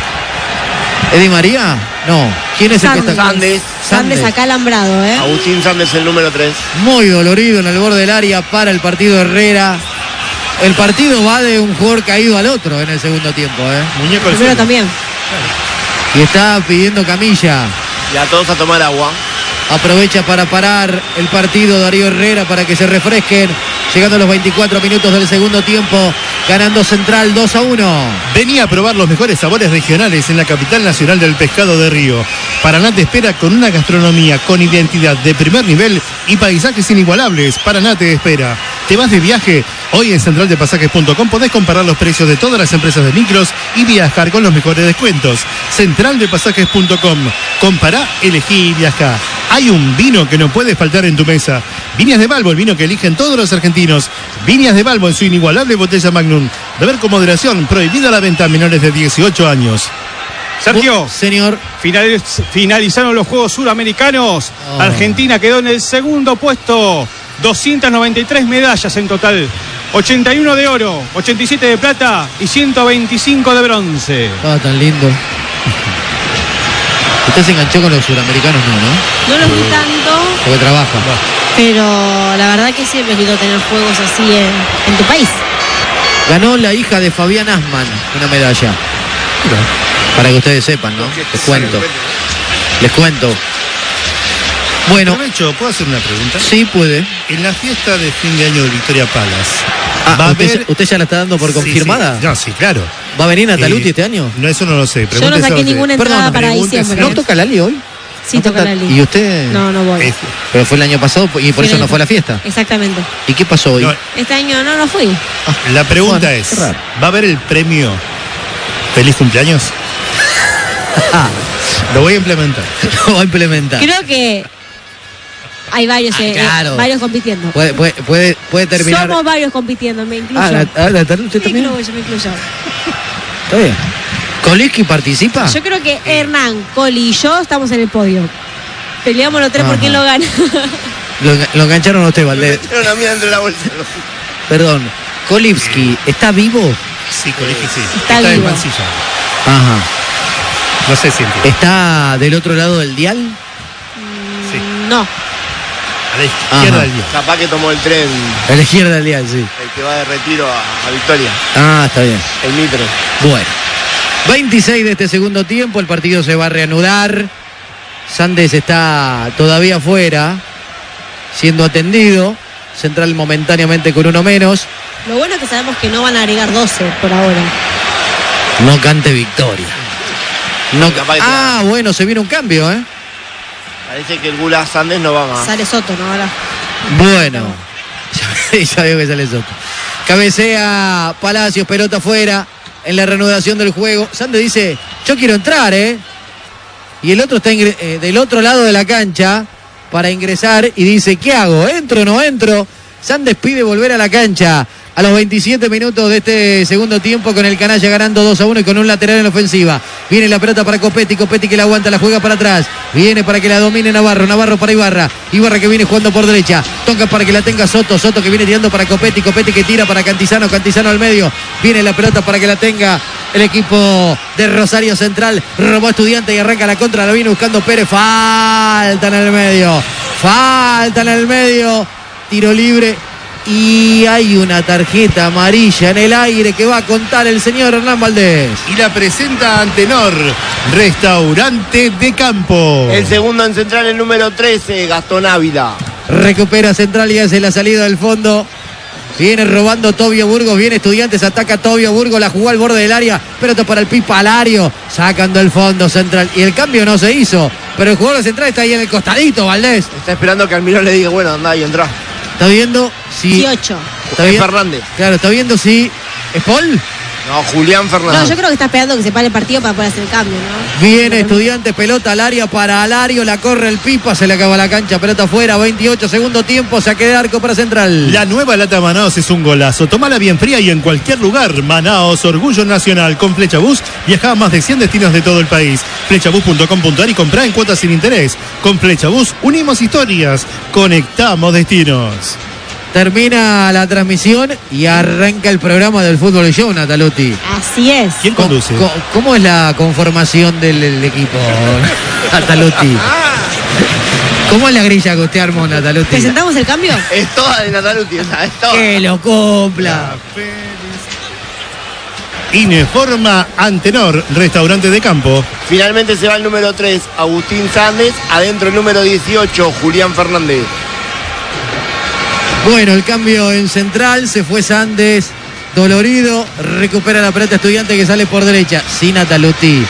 ¿Es Di María? No, ¿quién es Sandes. el que está? Sandes. Sandes acá alambrado, ¿eh? Agustín Sandes, el número tres. Muy dolorido en el borde del área para el partido Herrera. El partido va de un jugador caído al otro en el segundo tiempo, ¿eh? Muñeco al Primero suelo. también. Y está pidiendo camilla. Y a todos a tomar agua. Aprovecha para parar el partido Darío Herrera para que se refresquen. Llegando a los veinticuatro minutos del segundo tiempo. Ganando Central dos a uno. Vení a probar los mejores sabores regionales en la capital nacional del pescado de Río. Paraná te espera con una gastronomía con identidad de primer nivel y paisajes inigualables. Paraná te espera. ¿Te vas de viaje? Hoy en central de pasajes punto com podés comparar los precios de todas las empresas de micros y viajar con los mejores descuentos. central de pasajes punto com. Compará, elegí y viajá. Hay un vino que no puede faltar en tu mesa. Viñas de Balbo, el vino que eligen todos los argentinos. Viñas de Balbo en su inigualable botella Magnum. Beber con moderación, prohibida la venta a menores de dieciocho años. Sergio, Señor. finaliz- finalizaron los Juegos Suramericanos. Oh. Argentina quedó en el segundo puesto. doscientas noventa y tres medallas en total. ochenta y uno de oro, ochenta y siete de plata y ciento veinticinco de bronce. Estaba tan lindo. Usted se enganchó con los suramericanos, no, ¿no? No los vi tanto, Porque trabaja. pero la verdad que siempre es lindo tener juegos así en, en tu país. Ganó la hija de Fabián Asman una medalla. Para que ustedes sepan, ¿no? Les cuento. Les cuento. Bueno, Aprovecho, ¿puedo hacer una pregunta? sí puede. En la fiesta de fin de año de Victoria Palace, Ah, ¿va a ¿usted, haber- ya- usted ya la está dando por Sí, confirmada? sí. No, sí, claro. ¿Va a venir Nataluti Eh, este año? No, eso no lo sé. Yo no Pregúnteselo saqué a usted. ninguna entrada Perdón, para pregúnteselo. diciembre. ¿No toca Lali hoy? Sí, ¿No toca Lali. ¿Y usted? No, no voy. Eh, Pero fue el año pasado y por eso no fue a la fiesta. Exactamente. ¿Y qué pasó hoy? no, Este año no, no fui. la pregunta Bueno, es, qué raro. ¿va a haber el premio Feliz Cumpleaños? Lo voy a implementar. Lo va a implementar. Creo que hay varios, Ah, eh, claro. varios compitiendo. Puede, puede, puede, puede terminar. Somos varios compitiendo, me incluyo. Ah, la- ah, Nataluti, ¿usted me también? incluyo, me incluyo. Está bien. ¿Koliski participa? Yo creo que Hernán, Coli y yo estamos en el podio. Peleamos los tres por Ajá. quién lo gana. Lo, enga- lo engancharon a usted, Valdés. Era una mía entre la bolsa. Perdón. Kolivsky, ¿está vivo? Sí, colegio, sí. Está en vivo. Mansilla. Ajá. No sé si entiende. ¿Está del otro lado del dial? Sí. No. A la izquierda Ajá. del día. Capaz que tomó el tren, A la izquierda del dial, sí. el que va de retiro a, a Victoria. Ah, está bien. El Mitre. Bueno. veintiséis de este segundo tiempo, el partido se va a reanudar. Sandes está todavía fuera, siendo atendido. Central momentáneamente con uno menos. Lo bueno es que sabemos que no van a agregar doce por ahora. No cante victoria. No ca- Capaz que ah, bueno, se viene un cambio, ¿eh? Parece que el Gula Sandes no va más. Sale Soto, ¿no? Ahora. Bueno. Ya veo que sale Soto. Cabecea Palacios, pelota afuera. En la reanudación del juego. Sandes dice, yo quiero entrar, ¿eh? Y el otro está ingre- eh, del otro lado de la cancha para ingresar y dice, ¿qué hago? ¿Entro o no entro? Sandes pide volver a la cancha a los veintisiete minutos de este segundo tiempo con el canalla ganando dos a uno y con un lateral en la ofensiva. Viene la pelota para Copetti, Copetti que la aguanta, la juega para atrás. Viene para que la domine Navarro, Navarro para Ibarra. Ibarra que viene jugando por derecha. Toca para que la tenga Soto, Soto que viene tirando para Copetti, Copetti que tira para Cantizano, Cantizano al medio. Viene la pelota para que la tenga el equipo de Rosario Central. Robó Estudiante y arranca la contra, la viene buscando Pérez. Falta en el medio. Falta en el medio. Tiro libre. Y hay una tarjeta amarilla en el aire que va a contar el señor Hernán Valdés. Y la presenta Antenor, Restaurante de Campo. El segundo en central, el número trece, Gastón Ávila. Recupera Central y hace la salida del fondo. Viene robando Tobio Burgos, viene Estudiantes, ataca Tobio Burgos, la jugó al borde del área, pelota para el Pipa Alario, sacando el fondo Central. Y el cambio no se hizo, pero el jugador de Central está ahí en el costadito, Valdés. Está esperando que Almirón le diga, bueno, andá y entrá. Está viendo si... dieciocho. Está Es bien- Fernández. Claro, está viendo si... ¿Es Paul? No, Julián Fernández. No, yo creo que está esperando que se pare el partido para poder hacer el cambio, ¿no? Viene Estudiantes, pelota al área para Alario, la corre el Pipa, se le acaba la cancha, pelota afuera, veintiocho, segundo tiempo, saque de arco para Central. La nueva lata Manaos es un golazo. Tómala bien fría y en cualquier lugar. Manaos, orgullo nacional. Con Flechabús viaja a más de cien destinos de todo el país. flechabús punto com punto a r y comprá en cuotas sin interés. Con Flechabús unimos historias, conectamos destinos. Termina la transmisión y arranca el programa del Fútbol Show, Nataluti. Así es. ¿Quién conduce? ¿Cómo, cómo es la conformación del, del equipo, Nataluti? ¿Cómo es la grilla que usted armó, Nataluti? ¿Presentamos el cambio? Es toda de Nataluti, o sea, es toda. Que lo cumpla. Informa Antenor, Restaurante de Campo. Finalmente se va el número tres, Agustín Sández. Adentro el número dieciocho, Julián Fernández. Bueno, el cambio en Central, se fue Sández, dolorido, recupera la pelota Estudiante que sale por derecha, sin Nataluti.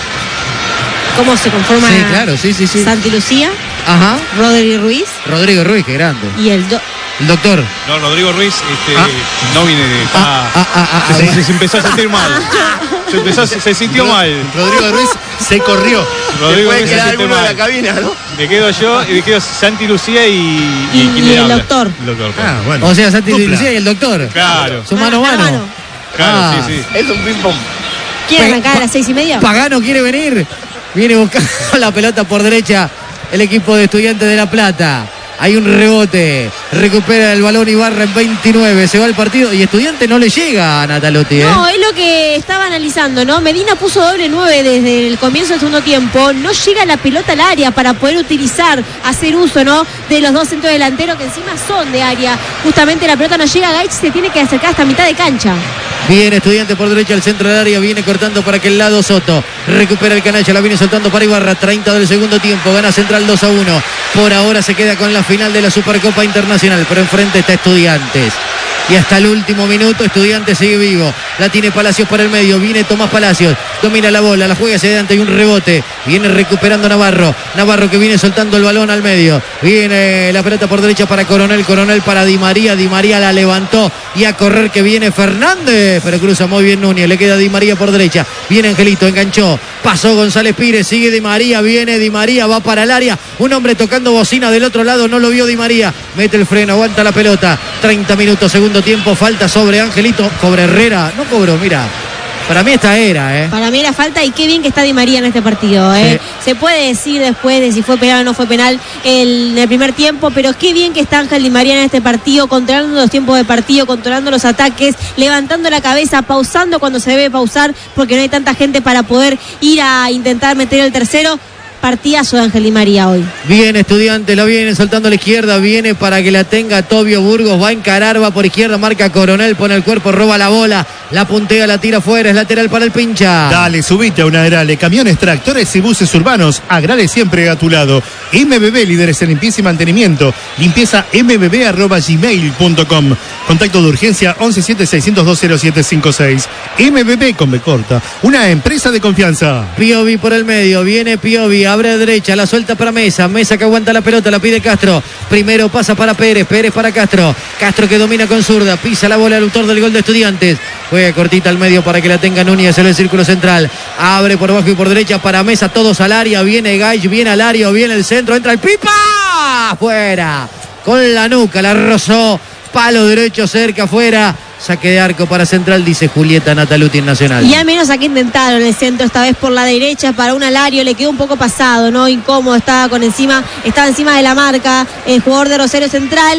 ¿Cómo se conforma Sí, claro, sí, sí, sí. Santi Lucía, Ajá, Rodri Ruiz Rodrigo Ruiz, qué grande. y el do- El doctor. No, Rodrigo Ruiz este, Ah. no viene de. Ah, ah, ah, ah, se, ah, se- se empezó a sentir mal. Se, empezó, se, se sintió mal. Rodrigo Ruiz se corrió. Rodrigo Puede Ruiz se quedar siente alguno de la mal. cabina, ¿no? Me quedo yo y me quedo Santi Lucía y. Y- ¿quién y le el habla? doctor. El doctor. claro. Ah, bueno. O sea, Santi Dupla. Lucía y el doctor. Claro, Su mano a Mano a mano. mano. claro, Ah. sí, sí. Es un ping-pong. ¿Quiere Pe- arrancar a las seis y media? Pagano quiere venir. Viene buscando la pelota por derecha el equipo de Estudiantes de La Plata. Hay un rebote. Recupera el balón Ibarra en veintinueve. Se va el partido y Estudiante no le llega a Natalotti. ¿eh? No, es lo que estaba analizando, ¿no? Medina puso doble nueve desde el comienzo del segundo tiempo. No llega la pelota al área para poder utilizar, hacer uso, ¿no? De los dos centros delanteros que encima son de área. Justamente la pelota no llega, Gaich se tiene que acercar hasta mitad de cancha. Viene Estudiante por derecha al centro del área. Viene cortando para aquel lado Soto. Recupera el canalla. La viene soltando para Ibarra. treinta del segundo tiempo. Gana Central dos a uno. Por ahora se queda con la final de la Supercopa Internacional. Pero enfrente está Estudiantes. Y hasta el último minuto Estudiantes sigue vivo. La tiene Palacios por el medio. Viene Tomás Palacios. Domina la bola. La juega hacia adelante y un rebote. Viene recuperando Navarro. Navarro que viene soltando el balón al medio. Viene la pelota por derecha para Coronel. Coronel para Di María. Di María la levantó. Y a correr que viene Fernández. Pero cruza muy bien Núñez. Le queda Di María por derecha. Viene Angelito. Enganchó. Pasó González Pires. Sigue Di María. Viene Di María. Va para el área. Un hombre tocando bocina del otro lado. No lo vio Di María. Mete el freno. Aguanta la pelota. treinta minutos. Segundo tiempo. Falta sobre Angelito. Cobra Herrera. No cobró. Mira. Para mí esta era, ¿eh? Para mí era falta y qué bien que está Di María en este partido, ¿eh? Sí. Se puede decir después de si fue penal o no fue penal el- en el primer tiempo, pero qué bien que está Ángel Di María en este partido, controlando los tiempos de partido, controlando los ataques, levantando la cabeza, pausando cuando se debe pausar, porque no hay tanta gente para poder ir a intentar meter el tercero. Partidazo de Ángel Di María hoy. Viene Estudiante, lo viene soltando a la izquierda, viene para que la tenga Tobio Burgos, va a encarar, va por izquierda, marca Coronel, pone el cuerpo, roba la bola, la puntea, la tira afuera, es lateral para el pincha. Dale, subite a una Agrale, camiones, tractores y buses urbanos. Agrale siempre a tu lado. M B B, líderes en limpieza y mantenimiento. Limpieza m b b arroba gmail punto com. Contacto de urgencia once siete seiscientos dos cero siete cinco seis. M B B con B corta, una empresa de confianza. Piovi por el medio, viene Piovi, abre a derecha, la suelta para Mesa, Mesa que aguanta la pelota, la pide Castro, primero pasa para Pérez, Pérez para Castro, Castro que domina con zurda, pisa la bola al autor del gol de Estudiantes, juega cortita al medio para que la tenga Núñez en el círculo central, abre por abajo y por derecha para Mesa, todos al área, viene Gaich, viene al área, viene el centro, entra el Pipa, afuera, con la nuca, la rozó, palo derecho cerca, afuera. Saque de arco para Central, dice Julieta Nataluti en Nacional. Y al menos aquí intentaron el centro, esta vez por la derecha, para un Alario, le quedó un poco pasado, ¿no? Incómodo, estaba con encima, estaba encima de la marca, el jugador de Rosario Central.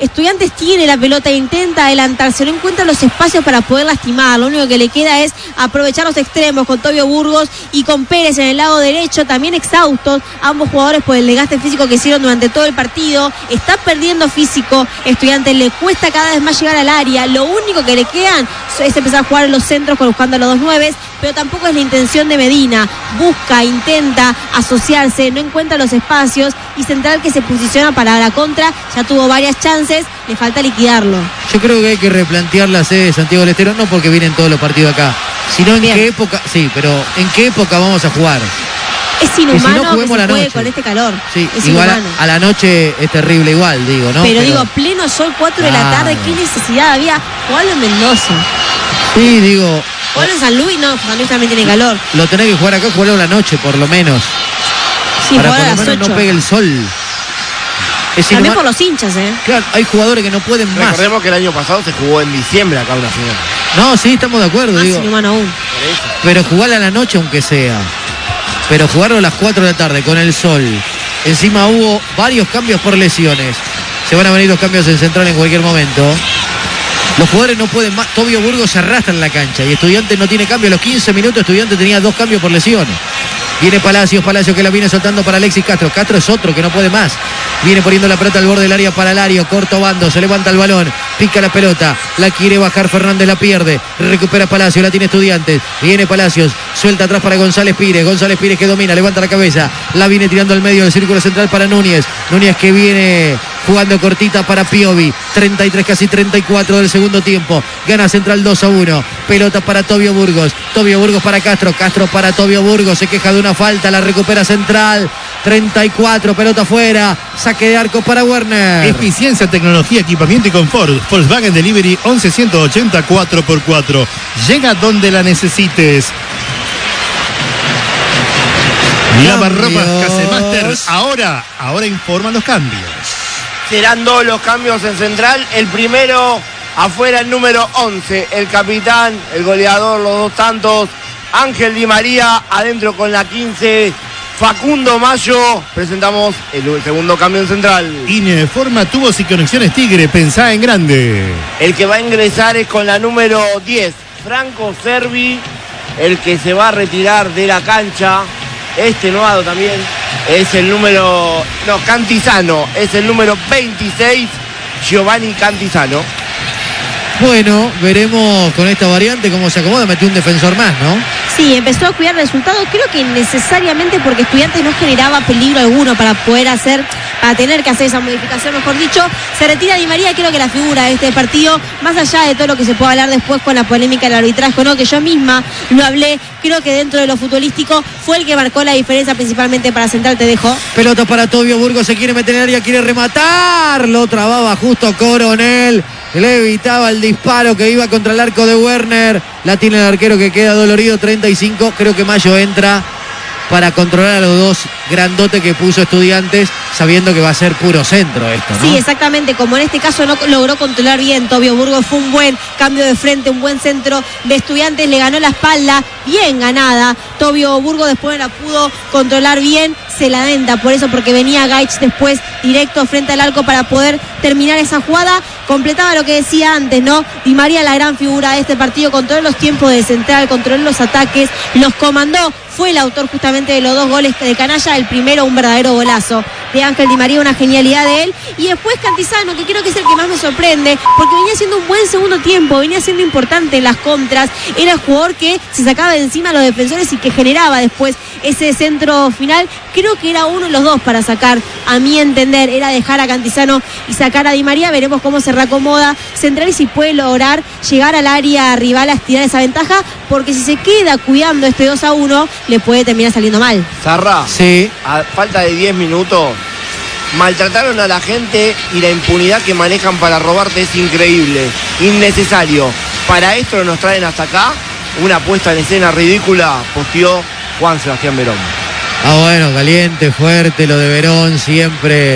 Estudiantes tiene la pelota e intenta adelantarse, no encuentra los espacios para poder lastimar. Lo único que le queda es aprovechar los extremos con Tobio Burgos y con Pérez en el lado derecho, también exhaustos ambos jugadores por el desgaste físico que hicieron durante todo el partido. Está perdiendo físico Estudiantes, le cuesta cada vez más llegar al área. Lo único que le quedan es empezar a jugar en los centros buscando a los dos nueves, pero tampoco es la intención de Medina. Busca, intenta asociarse, no encuentra los espacios, y Central, que se posiciona para la contra, ya tuvo varias chances, le falta liquidarlo. Yo creo que hay que replantear la sede de Santiago del Estero, no porque vienen todos los partidos acá, sino en Bien. qué época, sí, pero en qué época vamos a jugar. Es inhumano si no, que se la juegue noche. con este calor. Sí, es igual a, inhumano. a la noche es terrible igual, digo, ¿no? Pero, pero digo, pleno sol, cuatro de la tarde, ¿qué necesidad había? Jugarlo en Mendoza. Sí, digo. Jugarlo en San Luis, no, San Luis también tiene calor. Lo tenés que jugar acá, jugarlo a la noche, por lo menos. Sí, para jugar por a lo las menos ocho. no pegue el sol. Es También inhumano. por los hinchas, ¿eh? Claro, hay jugadores que no pueden más. Recordemos que el año pasado se jugó en diciembre acá una final. No, sí, estamos de acuerdo, Más digo. inhumano aún. Pero jugar a la noche aunque sea. Pero jugarlo a las cuatro de la tarde con el sol. Encima hubo varios cambios por lesiones. Se van a venir los cambios en Central en cualquier momento. Los jugadores no pueden más. Tobio Burgos se arrastra en la cancha y Estudiantes no tiene cambio. A los quince minutos Estudiantes tenía dos cambios por lesiones. Viene Palacios, Palacios que la viene soltando para Alexis Castro. Castro es otro que no puede más. Viene poniendo la pelota al borde del área para Lario. Corto bando, se levanta el balón. Pica la pelota. La quiere bajar Fernández, la pierde. Recupera Palacios, la tiene Estudiantes. Viene Palacios, suelta atrás para González Pires. González Pires que domina, levanta la cabeza. La viene tirando al medio del círculo central para Núñez. Núñez que viene jugando cortita para Piovi. treinta y tres, casi treinta y cuatro del segundo tiempo. Gana Central dos a uno. Pelota para Tobio Burgos. Tobio Burgos para Castro. Castro para Tobio Burgos. Se queja de una falta. La recupera Central. treinta y cuatro. Pelota afuera. Saque de arco para Werner. Eficiencia, tecnología, equipamiento y confort. Volkswagen Delivery once ciento ochenta cuatro por cuatro. Llega donde la necesites. Lavarropas Casemaster. Ahora, ahora informan los cambios. Serán dos los cambios en Central. El primero, afuera el número once, el capitán, el goleador, los dos tantos, Ángel Di María. Adentro con la quince, Facundo Mayo. Presentamos el segundo cambio en Central. Informa tubos y conexiones Tigre. Pensá en grande. El que va a ingresar es con la número diez, Franco Servi. El que se va a retirar de la cancha, extenuado también, es el número, no, Cantizano, es el número veintiséis, Giovanni Cantizano. Bueno, veremos con esta variante cómo se acomoda. Metió un defensor más, ¿no? Sí, empezó a cuidar resultados, creo que necesariamente porque Estudiantes no generaba peligro alguno para poder hacer, para tener que hacer esa modificación, mejor dicho. Se retira Di María, creo que la figura de este partido, más allá de todo lo que se pueda hablar después con la polémica del arbitraje, ¿no? Que yo misma lo hablé, creo que dentro de lo futbolístico fue el que marcó la diferencia principalmente para Central. Te dejo. Pelota para Tobio Burgos, se quiere meter en el área, quiere rematar, lo trababa justo Coronel. Le evitaba el disparo que iba contra el arco de Werner. La tiene el arquero que queda dolorido. treinta y cinco. Creo que Mayo entra para controlar a los dos grandotes que puso Estudiantes, sabiendo que va a ser puro centro esto, ¿no? Sí, exactamente, como en este caso no logró controlar bien Tobio Burgos, fue un buen cambio de frente, un buen centro de Estudiantes, le ganó la espalda, bien ganada. Tobio Burgos después no la pudo controlar bien, se la denta, por eso, porque venía Gaich después directo frente al arco para poder terminar esa jugada. Completaba lo que decía antes, ¿no? Di María, la gran figura de este partido, controló los tiempos de Central, controló los ataques, los comandó. Fue el autor justamente de los dos goles de Canalla, el primero un verdadero golazo de Ángel Di María, una genialidad de él, y después Cantizano, que creo que es el que más me sorprende, porque venía haciendo un buen segundo tiempo, venía siendo importante en las contras, era el jugador que se sacaba de encima a los defensores y que generaba después ese centro final. Creo que era uno de los dos para sacar, a mi entender, era dejar a Cantizano y sacar a Di María. Veremos cómo se reacomoda Central y si puede lograr llegar al área rival a estirar esa ventaja, porque si se queda cuidando este dos a uno, le puede terminar saliendo mal. Zarra, sí. A falta de diez minutos, maltrataron a la gente y la impunidad que manejan para robarte es increíble, innecesario. Para esto nos traen hasta acá una puesta en escena ridícula, posteó Juan Sebastián Verón. Ah, bueno, caliente, fuerte lo de Verón, siempre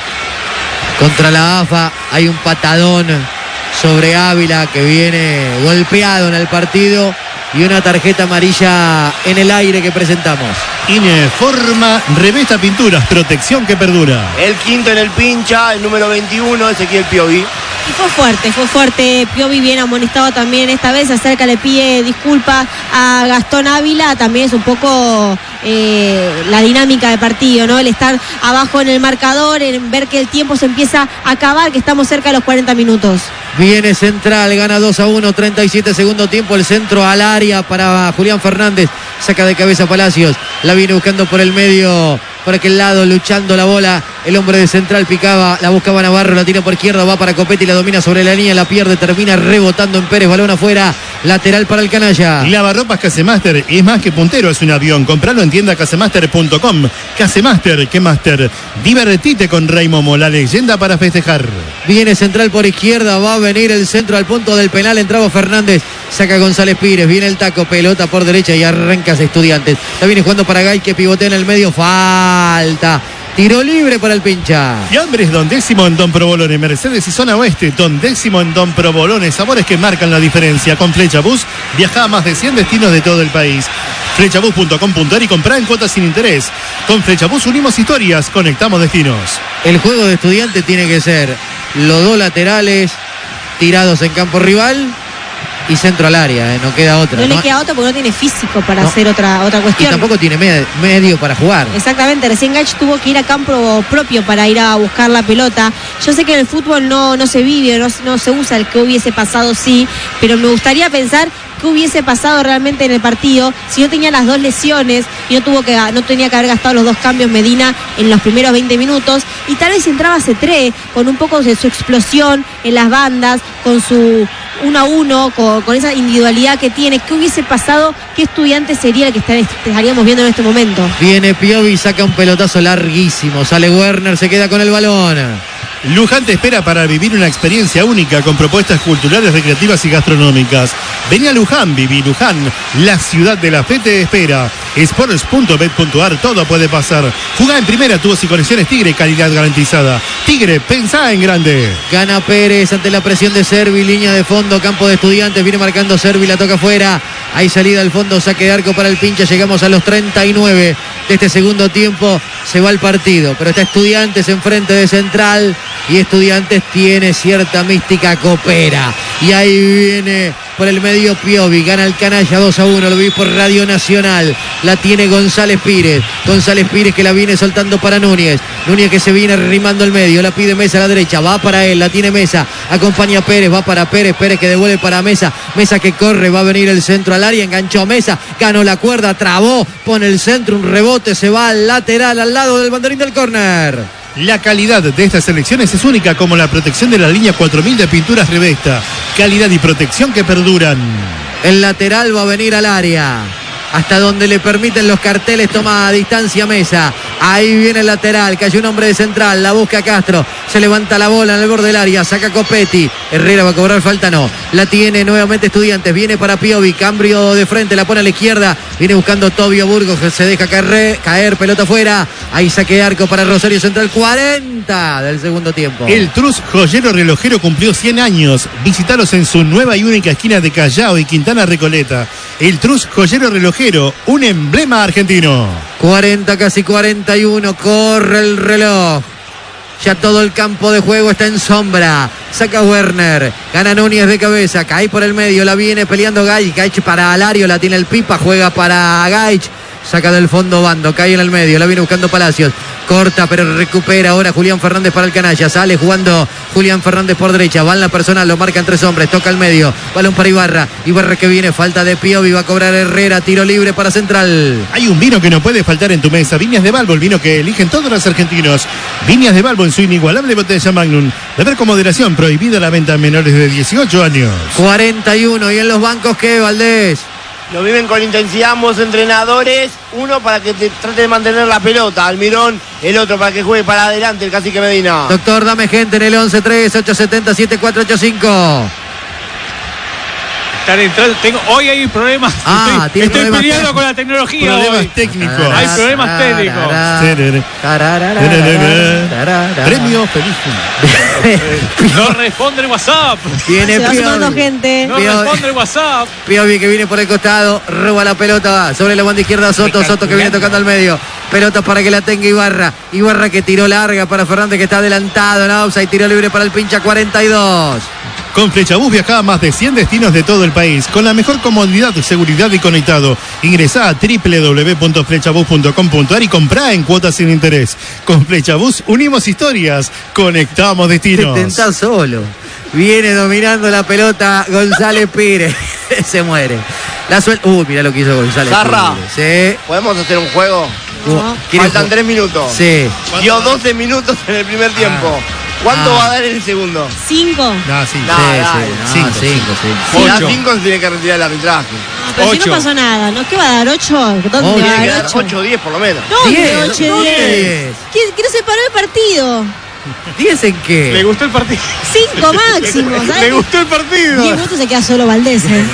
contra la A F A. Hay un patadón sobre Ávila que viene golpeado en el partido y una tarjeta amarilla en el aire que presentamos. Ineforma Revesta Pinturas, protección que perdura. El quinto en el pincha, el número veintiuno, Ezequiel Piovi. Y fue fuerte, fue fuerte. Piovi bien amonestado también esta vez. Se acerca, le pide disculpas a Gastón Ávila. También es un poco eh, la dinámica de partido, ¿no? El estar abajo en el marcador, en ver que el tiempo se empieza a acabar, que estamos cerca de los cuarenta minutos. Viene Central, gana dos a uno, treinta y siete segundo tiempo. El centro al área para Julián Fernández. Saca de cabeza Palacios. La viene buscando por el medio, por aquel lado, luchando la bola. El hombre de Central picaba, la buscaba Navarro, la tira por izquierda, va para Copetti, la domina sobre la línea, la pierde, termina rebotando en Pérez, balón afuera, lateral para el canalla. Lavarropas Casemaster es más que puntero, es un avión. Compralo en tienda casemaster punto com. Casemaster, ¿qué master? Divertite con Rey Momo, la leyenda para festejar. Viene Central por izquierda, va a venir el centro al punto del penal, entraba Fernández, saca González Pires, viene el taco, pelota por derecha y arrancas Estudiantes. La viene jugando para Gay, que pivotea en el medio, falta. Tiro libre para el pincha. Fiambres Don Décimo en Don Provolone, Mercedes y Zona Oeste. Don Décimo en Don Provolone, sabores que marcan la diferencia. Con Flecha Bus viaja a más de cien destinos de todo el país. Flechabus punto com punto ar y comprá en cuotas sin interés. Con Flechabus unimos historias, conectamos destinos. El juego de Estudiantes tiene que ser los dos laterales tirados en campo rival y centro al área, eh, no queda otra. No, ¿no? le queda otra porque no tiene físico para No. hacer otra, otra Y cuestión. tampoco tiene med- medio para jugar. Exactamente, recién Gach tuvo que ir a campo propio para ir a buscar la pelota. Yo sé que en el fútbol no, no se vive, no, no se usa el que hubiese pasado, sí, pero me gustaría pensar qué hubiese pasado realmente en el partido si no tenía las dos lesiones y no tuvo que no tenía que haber gastado los dos cambios Medina en los primeros veinte minutos, y tal vez si entraba Cetré con un poco de su explosión en las bandas, con su uno a uno, con, con esa individualidad que tiene. ¿Qué hubiese pasado? ¿Qué Estudiante sería el que está- estaríamos viendo en este momento? Viene Piovi, saca un pelotazo larguísimo. Sale Werner, se queda con el balón. Luján te espera para vivir una experiencia única con propuestas culturales, recreativas y gastronómicas. Vení a Luján, viví Luján, la ciudad de la fe te espera. Sports punto bet punto ar, todo puede pasar. Jugá en primera, tubos y conexiones Tigre, calidad garantizada. Tigre, pensá en grande. Gana Pérez ante la presión de Servi, línea de fondo, campo de Estudiantes, viene marcando Servi, la toca afuera. Hay salida al fondo, saque de arco para el pincha. Llegamos a los treinta y nueve de este segundo tiempo. Se va el partido, pero está Estudiantes enfrente de Central y Estudiantes tiene cierta mística copera. Y ahí viene por el medio Piovi, gana el canalla dos a uno, lo vi por Radio Nacional. La tiene González Pires. González Pires que la viene soltando para Núñez. Núñez que se viene rimando el medio, la pide Mesa a la derecha, va para él, la tiene Mesa, acompaña a Pérez, va para Pérez, Pérez que devuelve para Mesa, Mesa que corre, va a venir el centro al área, enganchó a Mesa, ganó la cuerda, trabó, pone el centro, un rebote, se va al lateral, al lado del banderín del córner. La calidad de estas selecciones es única, como la protección de la línea cuatro mil de pinturas Revesta. Calidad y protección que perduran. El lateral va a venir al área, hasta donde le permiten los carteles, toma a distancia Mesa. Ahí viene el lateral, cayó un hombre de Central, la busca Castro, se levanta la bola en el borde del área, saca Copetti, Herrera va a cobrar falta, no, la tiene nuevamente Estudiantes, viene para Piovi, cambio de frente, la pone a la izquierda, viene buscando Tobio Burgos, que se deja caer, caer pelota afuera, ahí saque de arco para Rosario Central, cuarenta del segundo tiempo. El Trus Joyero Relojero cumplió cien años. Visítalos en su nueva y única esquina de Callao y Quintana Recoleta. El Trus Joyero Relojero, un emblema argentino. cuarenta, casi cuarenta y uno, corre el reloj. Ya todo el campo de juego está en sombra. Saca Werner, gana Núñez de cabeza, cae por el medio, la viene peleando Gaich. Gaich para Alario, la tiene el Pipa, juega para Gaich. Saca del fondo Bando, cae en el medio, la viene buscando Palacios. Corta, pero recupera ahora Julián Fernández para el canalla. Sale jugando Julián Fernández por derecha. Va en la personal, lo marcan tres hombres. Toca al medio. Balón para Ibarra. Ibarra que viene, falta de Piovi. Va a cobrar Herrera. Tiro libre para Central. Hay un vino que no puede faltar en tu mesa. Viñas de Balbo, el vino que eligen todos los argentinos. Viñas de Balbo en su inigualable botella Magnum. Beber con moderación, prohibida la venta a menores de dieciocho años. cuarenta y uno. ¿Y en los bancos qué, Valdés? Lo viven con intensidad ambos entrenadores. Uno para que te trate de mantener la pelota, Almirón. El otro para que juegue para adelante, el Cacique Medina. Doctor, dame gente en el once tres ocho siete cero siete cuatro ocho cinco. Están entrando, tengo, hoy hay problemas. Ah, estoy estoy problemas peleando con la tecnología. Problemas hoy. técnicos. Hay problemas técnicos. Premio feliz. No responde el WhatsApp. Viene Se va sumando Piovi. gente. No Piovi. responde el WhatsApp. Piovi que viene por el costado, roba la pelota sobre la banda izquierda Soto, Soto que viene tocando al medio. Pelota para que la tenga Ibarra. Ibarra que tiró larga para Fernández que está adelantado. No, offside, tiro libre para el pincha cuarenta y dos. Con Flechabús viaja a más de cien destinos de todo el país, con la mejor comodidad, seguridad y conectado. Ingresá a doble u doble u doble u punto flechabús punto com punto a r y comprá en cuotas sin interés. Con Flechabús unimos historias, conectamos destinos. Te tentás solo. Viene dominando la pelota González Pires. Se muere. La suelta. Uy, mirá lo que hizo González Zarra. Pires. Sí. ¿Podemos hacer un juego? No. ¿Quiere Faltan ju- tres minutos. Sí. Dio doce minutos en el primer tiempo. ¿Cuánto Ah. va a dar en el segundo? Cinco. No, sí. No. Sí, dale. sí. No, Cinco, cinco, sí. Si da Ocho. cinco se tiene que retirar el arbitraje. No, pero si Ocho. no pasó nada, ¿no? ¿Qué va a dar? ¿Ocho? ¿Dónde Oh, va Tiene a que dar dar ocho? ocho o diez por lo menos. ¿Dónde? Diez, ocho, ¿dónde? diez. ¿Qué, que no se paró el partido? ¿diez en qué? Le gustó el partido. Cinco máximo, Le ¿sabes? gustó el partido. Diez minutos se queda solo Valdés, ¿eh?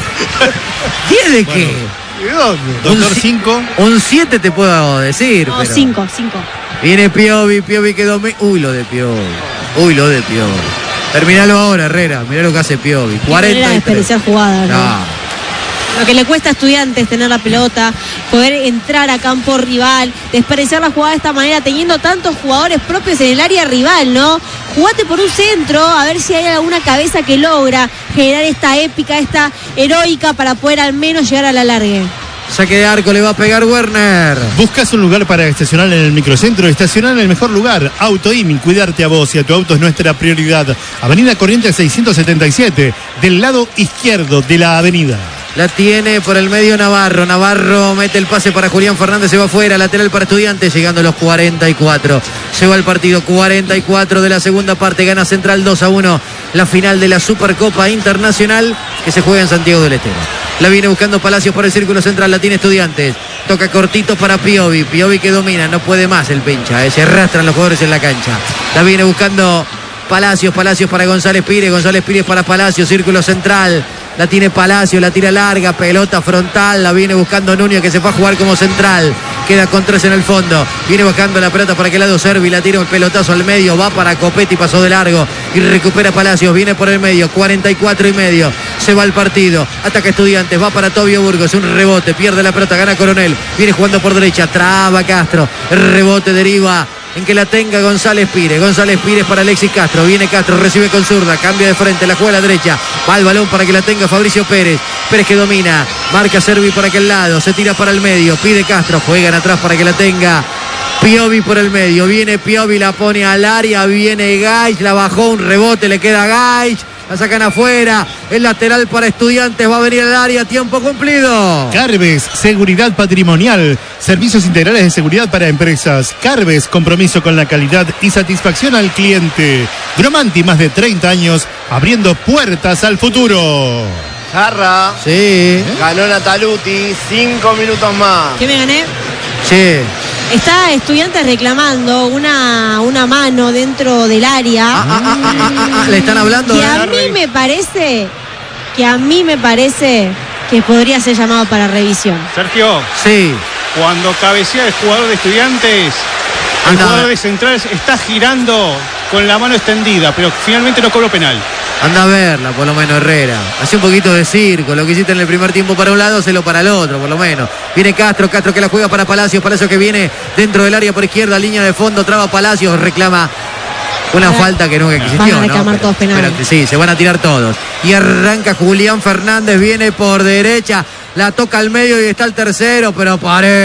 ¿diez de qué? ¿Y dónde? Doctor Un ci- cinco. Un siete te puedo decir. No, pero- cinco, cinco. Viene Piovi, Piovi que domina. Uy, lo de Piovi. Uy, lo de Piovi. Terminalo ahora, Herrera. Mirá lo que hace Piovi. Qué manera de cuarenta y tres. desperdiciar jugadas, ¿no? No. Lo que le cuesta a Estudiantes tener la pelota, poder entrar a campo rival, desperdiciar la jugada de esta manera, teniendo tantos jugadores propios en el área rival, ¿no? Jugate por un centro, a ver si hay alguna cabeza que logra generar esta épica, esta heroica para poder al menos llegar a la largue. Saque de arco, le va a pegar Werner. ¿Buscas un lugar para estacionar en el microcentro? Estacionar en el mejor lugar. Autoiming, cuidarte a vos y a tu auto es nuestra prioridad. Avenida Corrientes seiscientos setenta y siete, del lado izquierdo de la avenida. La tiene por el medio Navarro. Navarro mete el pase para Julián Fernández, se va afuera. Lateral para Estudiantes, llegando a los cuarenta y cuatro. Se va el partido, cuarenta y cuatro de la segunda parte. Gana Central dos a uno. La final de la Supercopa Internacional que se juega en Santiago del Estero. La viene buscando Palacios por el círculo central. La tiene Estudiantes. Toca cortito para Piovi. Piovi que domina. No puede más el pincha. eh. Se arrastran los jugadores en la cancha. La viene buscando Palacios. Palacios para González Pires. González Pires para Palacios. Círculo central. La tiene Palacios, la tira larga, pelota frontal, la viene buscando Núñez que se va a jugar como central. Queda con tres en el fondo. Viene bajando la pelota para aquel lado Servi, la tira un pelotazo al medio, va para Copetti, pasó de largo y recupera Palacios, viene por el medio, cuarenta y cuatro y medio. Se va el partido, ataca Estudiantes, va para Tobio Burgos, un rebote, pierde la pelota, gana Coronel, viene jugando por derecha, traba Castro, el rebote deriva en que la tenga González Pires. González Pires para Alexis Castro. Viene Castro, recibe con zurda, cambia de frente, la juega a la derecha. Va el balón para que la tenga Fabricio Pérez. Pérez que domina, marca Servi por aquel lado, se tira para el medio, pide Castro, juegan atrás para que la tenga Piovi por el medio. Viene Piovi, la pone al área, viene Gaich, la bajó, un rebote, le queda Gaich. La sacan afuera, el lateral para Estudiantes, va a venir al área, tiempo cumplido. Carves, seguridad patrimonial, servicios integrales de seguridad para empresas. Carves, compromiso con la calidad y satisfacción al cliente. Gromanti, más de treinta años, abriendo puertas al futuro. Jarra. Sí, Ganó Nataluti. Cinco minutos más. ¿Qué me gané? sí. Está Estudiantes reclamando una, una mano dentro del área. Ah, ah, ah, ah, ah, ah, le están hablando. Que ¿eh? a mí me parece, que a mí me parece que podría ser llamado para revisión. Sergio, Sí. cuando cabecea el jugador de Estudiantes, el Anda. jugador de Central está girando con la mano extendida, pero finalmente no cobró penal. Anda a verla, por lo menos, Herrera. Hace un poquito de circo. Lo que hiciste en el primer tiempo para un lado, hacelo para el otro, por lo menos. Viene Castro, Castro que la juega para Palacios. Palacios que viene dentro del área por izquierda, línea de fondo, traba Palacios, reclama una Van a- falta que nunca existió. van a ¿no? reclamar Pero- todos penales. pero sí, se van a tirar todos. Y arranca Julián Fernández, viene por derecha, la toca al medio y está el tercero, pero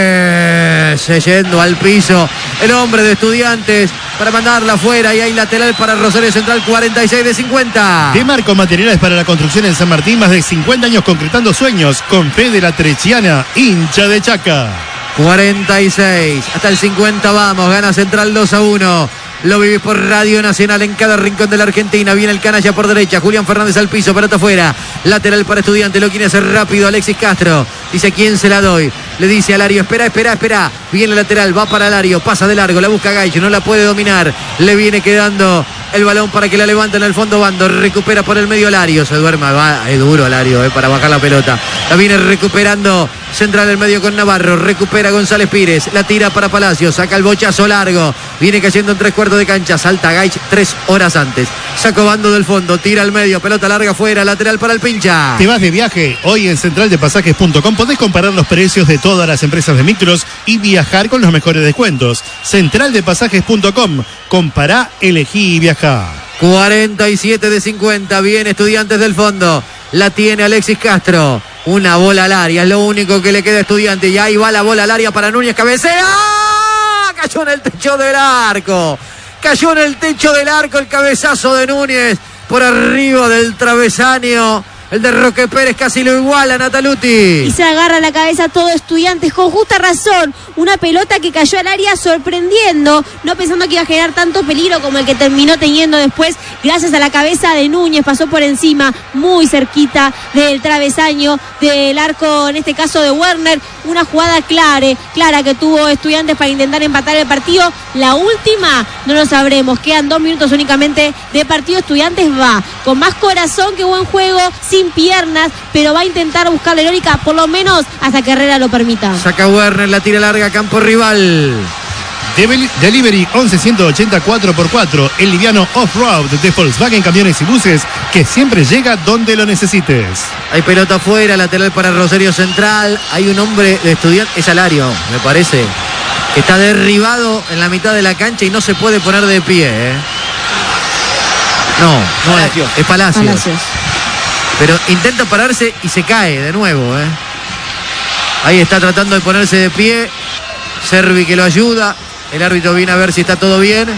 parece yendo al piso el hombre de Estudiantes para mandarla afuera. Y hay lateral para Rosario Central, cuarenta y seis de cincuenta. De Marco Materiales para la Construcción en San Martín, más de cincuenta años concretando sueños, con fe de la Trechiana, hincha de Chaca. cuarenta y seis, hasta el cincuenta vamos, gana Central dos a uno. Lo vivís por Radio Nacional en cada rincón de la Argentina. Viene el canalla por derecha, Julián Fernández al piso, pelota afuera. Lateral para Estudiante, lo quiere hacer rápido Alexis Castro. Dice, ¿quién se la doy? Le dice a Lario, espera, espera, espera. Viene el lateral, va para Lario, pasa de largo, la busca Gaich, no la puede dominar. Le viene quedando el balón para que la levante en el fondo bando. Recupera por el medio Lario, se duerme, va, es duro Lario eh, para bajar la pelota. La viene recuperando central del medio con Navarro. Recupera González Pires, la tira para Palacios, saca el bochazo largo. Viene cayendo en tres cuartos de cancha, salta Gaich tres horas antes. Saco bando del fondo, tira al medio, pelota larga afuera, lateral para el Pincha. ¿Te vas de viaje? Hoy en central de pasajes punto com podés comparar los precios de todas las empresas de micros y viajar con los mejores descuentos. central de pasajes punto com. Compará, elegí y viajá. cuarenta y siete de cincuenta. Bien, Estudiantes del fondo. La tiene Alexis Castro. Una bola al área, es lo único que le queda a Estudiantes. Y ahí va la bola al área para Núñez. Cabecea. Cayó en el techo del arco. Cayó en el techo del arco el cabezazo de Núñez. Por arriba del travesaño. El de Roque Pérez casi lo iguala a Nataluti. Y se agarra la cabeza todo Estudiantes con justa razón. Una pelota que cayó al área sorprendiendo, no pensando que iba a generar tanto peligro como el que terminó teniendo después, gracias a la cabeza de Núñez. Pasó por encima, muy cerquita del travesaño del arco, en este caso de Werner. Una jugada clara, clara que tuvo Estudiantes para intentar empatar el partido. La última no lo sabremos. Quedan dos minutos únicamente de partido. Estudiantes va con más corazón que buen juego, sin piernas, pero va a intentar buscar la heroica, por lo menos hasta que Herrera lo permita. Saca Werner, la tira larga, campo rival. Delivery once ciento ochenta cuatro por cuatro, el liviano off-road de Volkswagen Camiones y Buses, que siempre llega donde lo necesites. Hay pelota afuera, lateral para Rosario Central. Hay un hombre de Estudiantes, es Alario, me parece. Está derribado en la mitad de la cancha y no se puede poner de pie. ¿eh? No, no Palacios. Es, es Palacios. Palacios. Pero intenta pararse y se cae de nuevo. ¿eh? Ahí está tratando de ponerse de pie. Servi que lo ayuda. El árbitro viene a ver si está todo bien.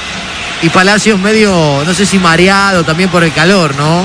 Y Palacios medio, no sé si mareado también por el calor, ¿no?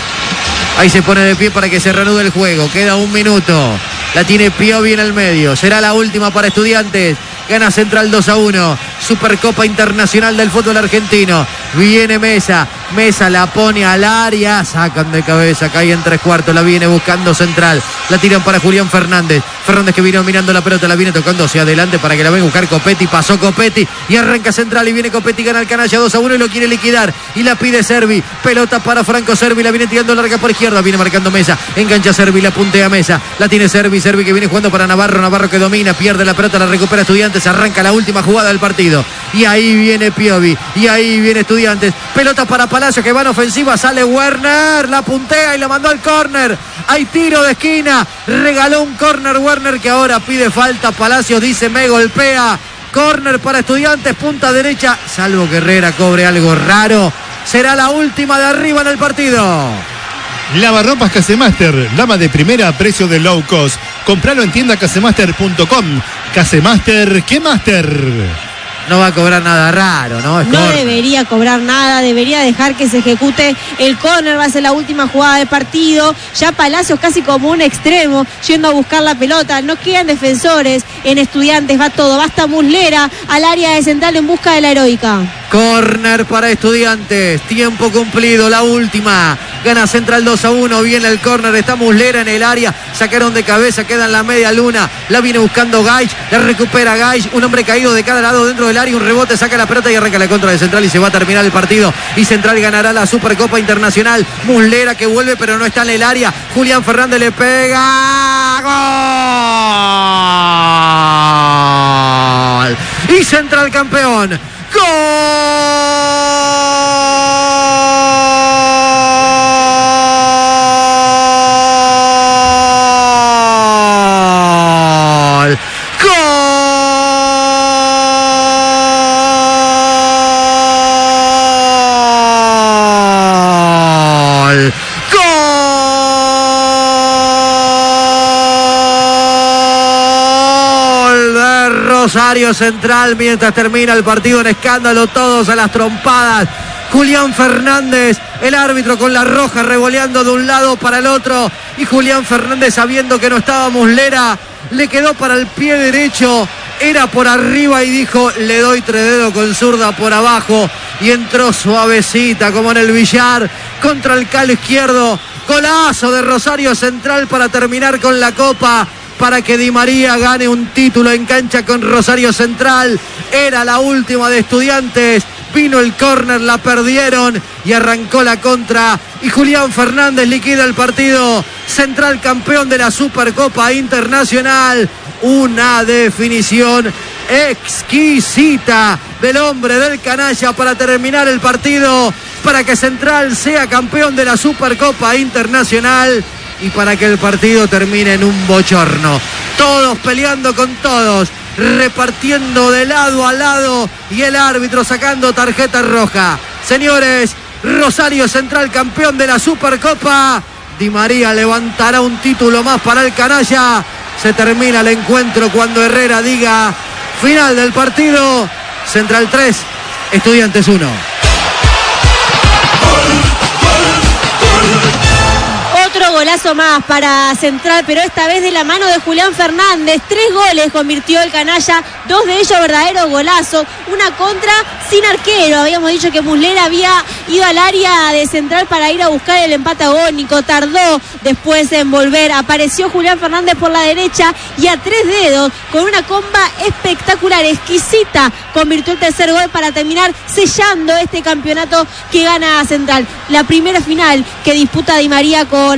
Ahí se pone de pie para que se reanude el juego. Queda un minuto. La tiene Piovi en el medio. Será la última para Estudiantes. Gana Central dos a uno. Supercopa Internacional del Fútbol Argentino. Viene Mesa. Mesa la pone al área. Sacan de cabeza. Cae en tres cuartos. La viene buscando Central. La tiran para Julián Fernández. Fernández que vino mirando la pelota. La viene tocando hacia adelante para que la venga a buscar Copetti. Pasó Copetti. Y arranca Central. Y viene Copetti. Gana el canalla dos a uno. Y lo quiere liquidar. Y la pide Servi. Pelota para Franco Servi. La viene tirando larga por izquierda. Viene marcando Mesa. Engancha Servi. La puntea Mesa. La tiene Servi. Servi que viene jugando para Navarro. Navarro que domina. Pierde la pelota. La recupera Estudiantes. Arranca la última jugada del partido. Y ahí viene Piovi. Y ahí viene Estudiantes. Pelota para Palacio que va en ofensiva. Sale Werner. La puntea y la mandó al córner. Hay tiro de esquina. Regaló un córner Werner que ahora pide falta. Palacios dice me golpea. Córner para Estudiantes. Punta derecha. Salvo que Herrera cobre algo raro. Será la última de arriba en el partido. Lavarropas Casemaster, lava de primera a precio de low cost. Compralo en tienda casemaster punto com. Casemaster, ¿qué master? No va a cobrar nada raro, ¿no? Es no corner. debería cobrar nada, debería dejar que se ejecute el córner, va a ser la última jugada del partido. Ya Palacios casi como un extremo, yendo a buscar la pelota. No quedan defensores en Estudiantes, va todo. Basta Muslera al área de Central en busca de la heroica. Córner para Estudiantes, tiempo cumplido, la última. Gana Central dos a uno, viene el córner, está Muslera en el área, sacaron de cabeza, queda en la media luna, la viene buscando Gaich, la recupera Gaich, un hombre caído de cada lado dentro del área, un rebote, saca la pelota y arranca la contra de Central y se va a terminar el partido. Y Central ganará la Supercopa Internacional. Muslera que vuelve pero no está en el área, Julián Fernández le pega, ¡gol! Y Central campeón. ¡Gol! ¡Gol! ¡Gol! De Rosario Central mientras termina el partido en escándalo, todos a las trompadas. Julián Fernández, el árbitro con la roja revoleando de un lado para el otro, y Julián Fernández sabiendo que no estaba Muslera, le quedó para el pie derecho, era por arriba y dijo le doy tres dedos con zurda por abajo y entró suavecita como en el billar contra el calo izquierdo. Golazo de Rosario Central para terminar con la copa. para que Di María gane un título en cancha con Rosario Central. Era la última de Estudiantes. Vino el córner, la perdieron y arrancó la contra. Y Julián Fernández liquida el partido. Central campeón de la Supercopa Internacional. Una definición exquisita del hombre del canalla para terminar el partido, para que Central sea campeón de la Supercopa Internacional y para que el partido termine en un bochorno. Todos peleando con todos, repartiendo de lado a lado y el árbitro sacando tarjeta roja. Señores, Rosario Central campeón de la Supercopa. Di María levantará un título más para el canalla. Se termina el encuentro cuando Herrera diga final del partido. Central tres, Estudiantes uno. Otro golazo más para Central, pero esta vez de la mano de Julián Fernández. Tres goles convirtió el canalla, dos de ellos verdaderos golazos. Una contra sin arquero. Habíamos dicho que Muslera había ido al área de Central para ir a buscar el empate agónico. Tardó después en volver. Apareció Julián Fernández por la derecha y a tres dedos, con una comba espectacular, exquisita, convirtió el tercer gol para terminar sellando este campeonato que gana Central. La primera final que disputa Di María con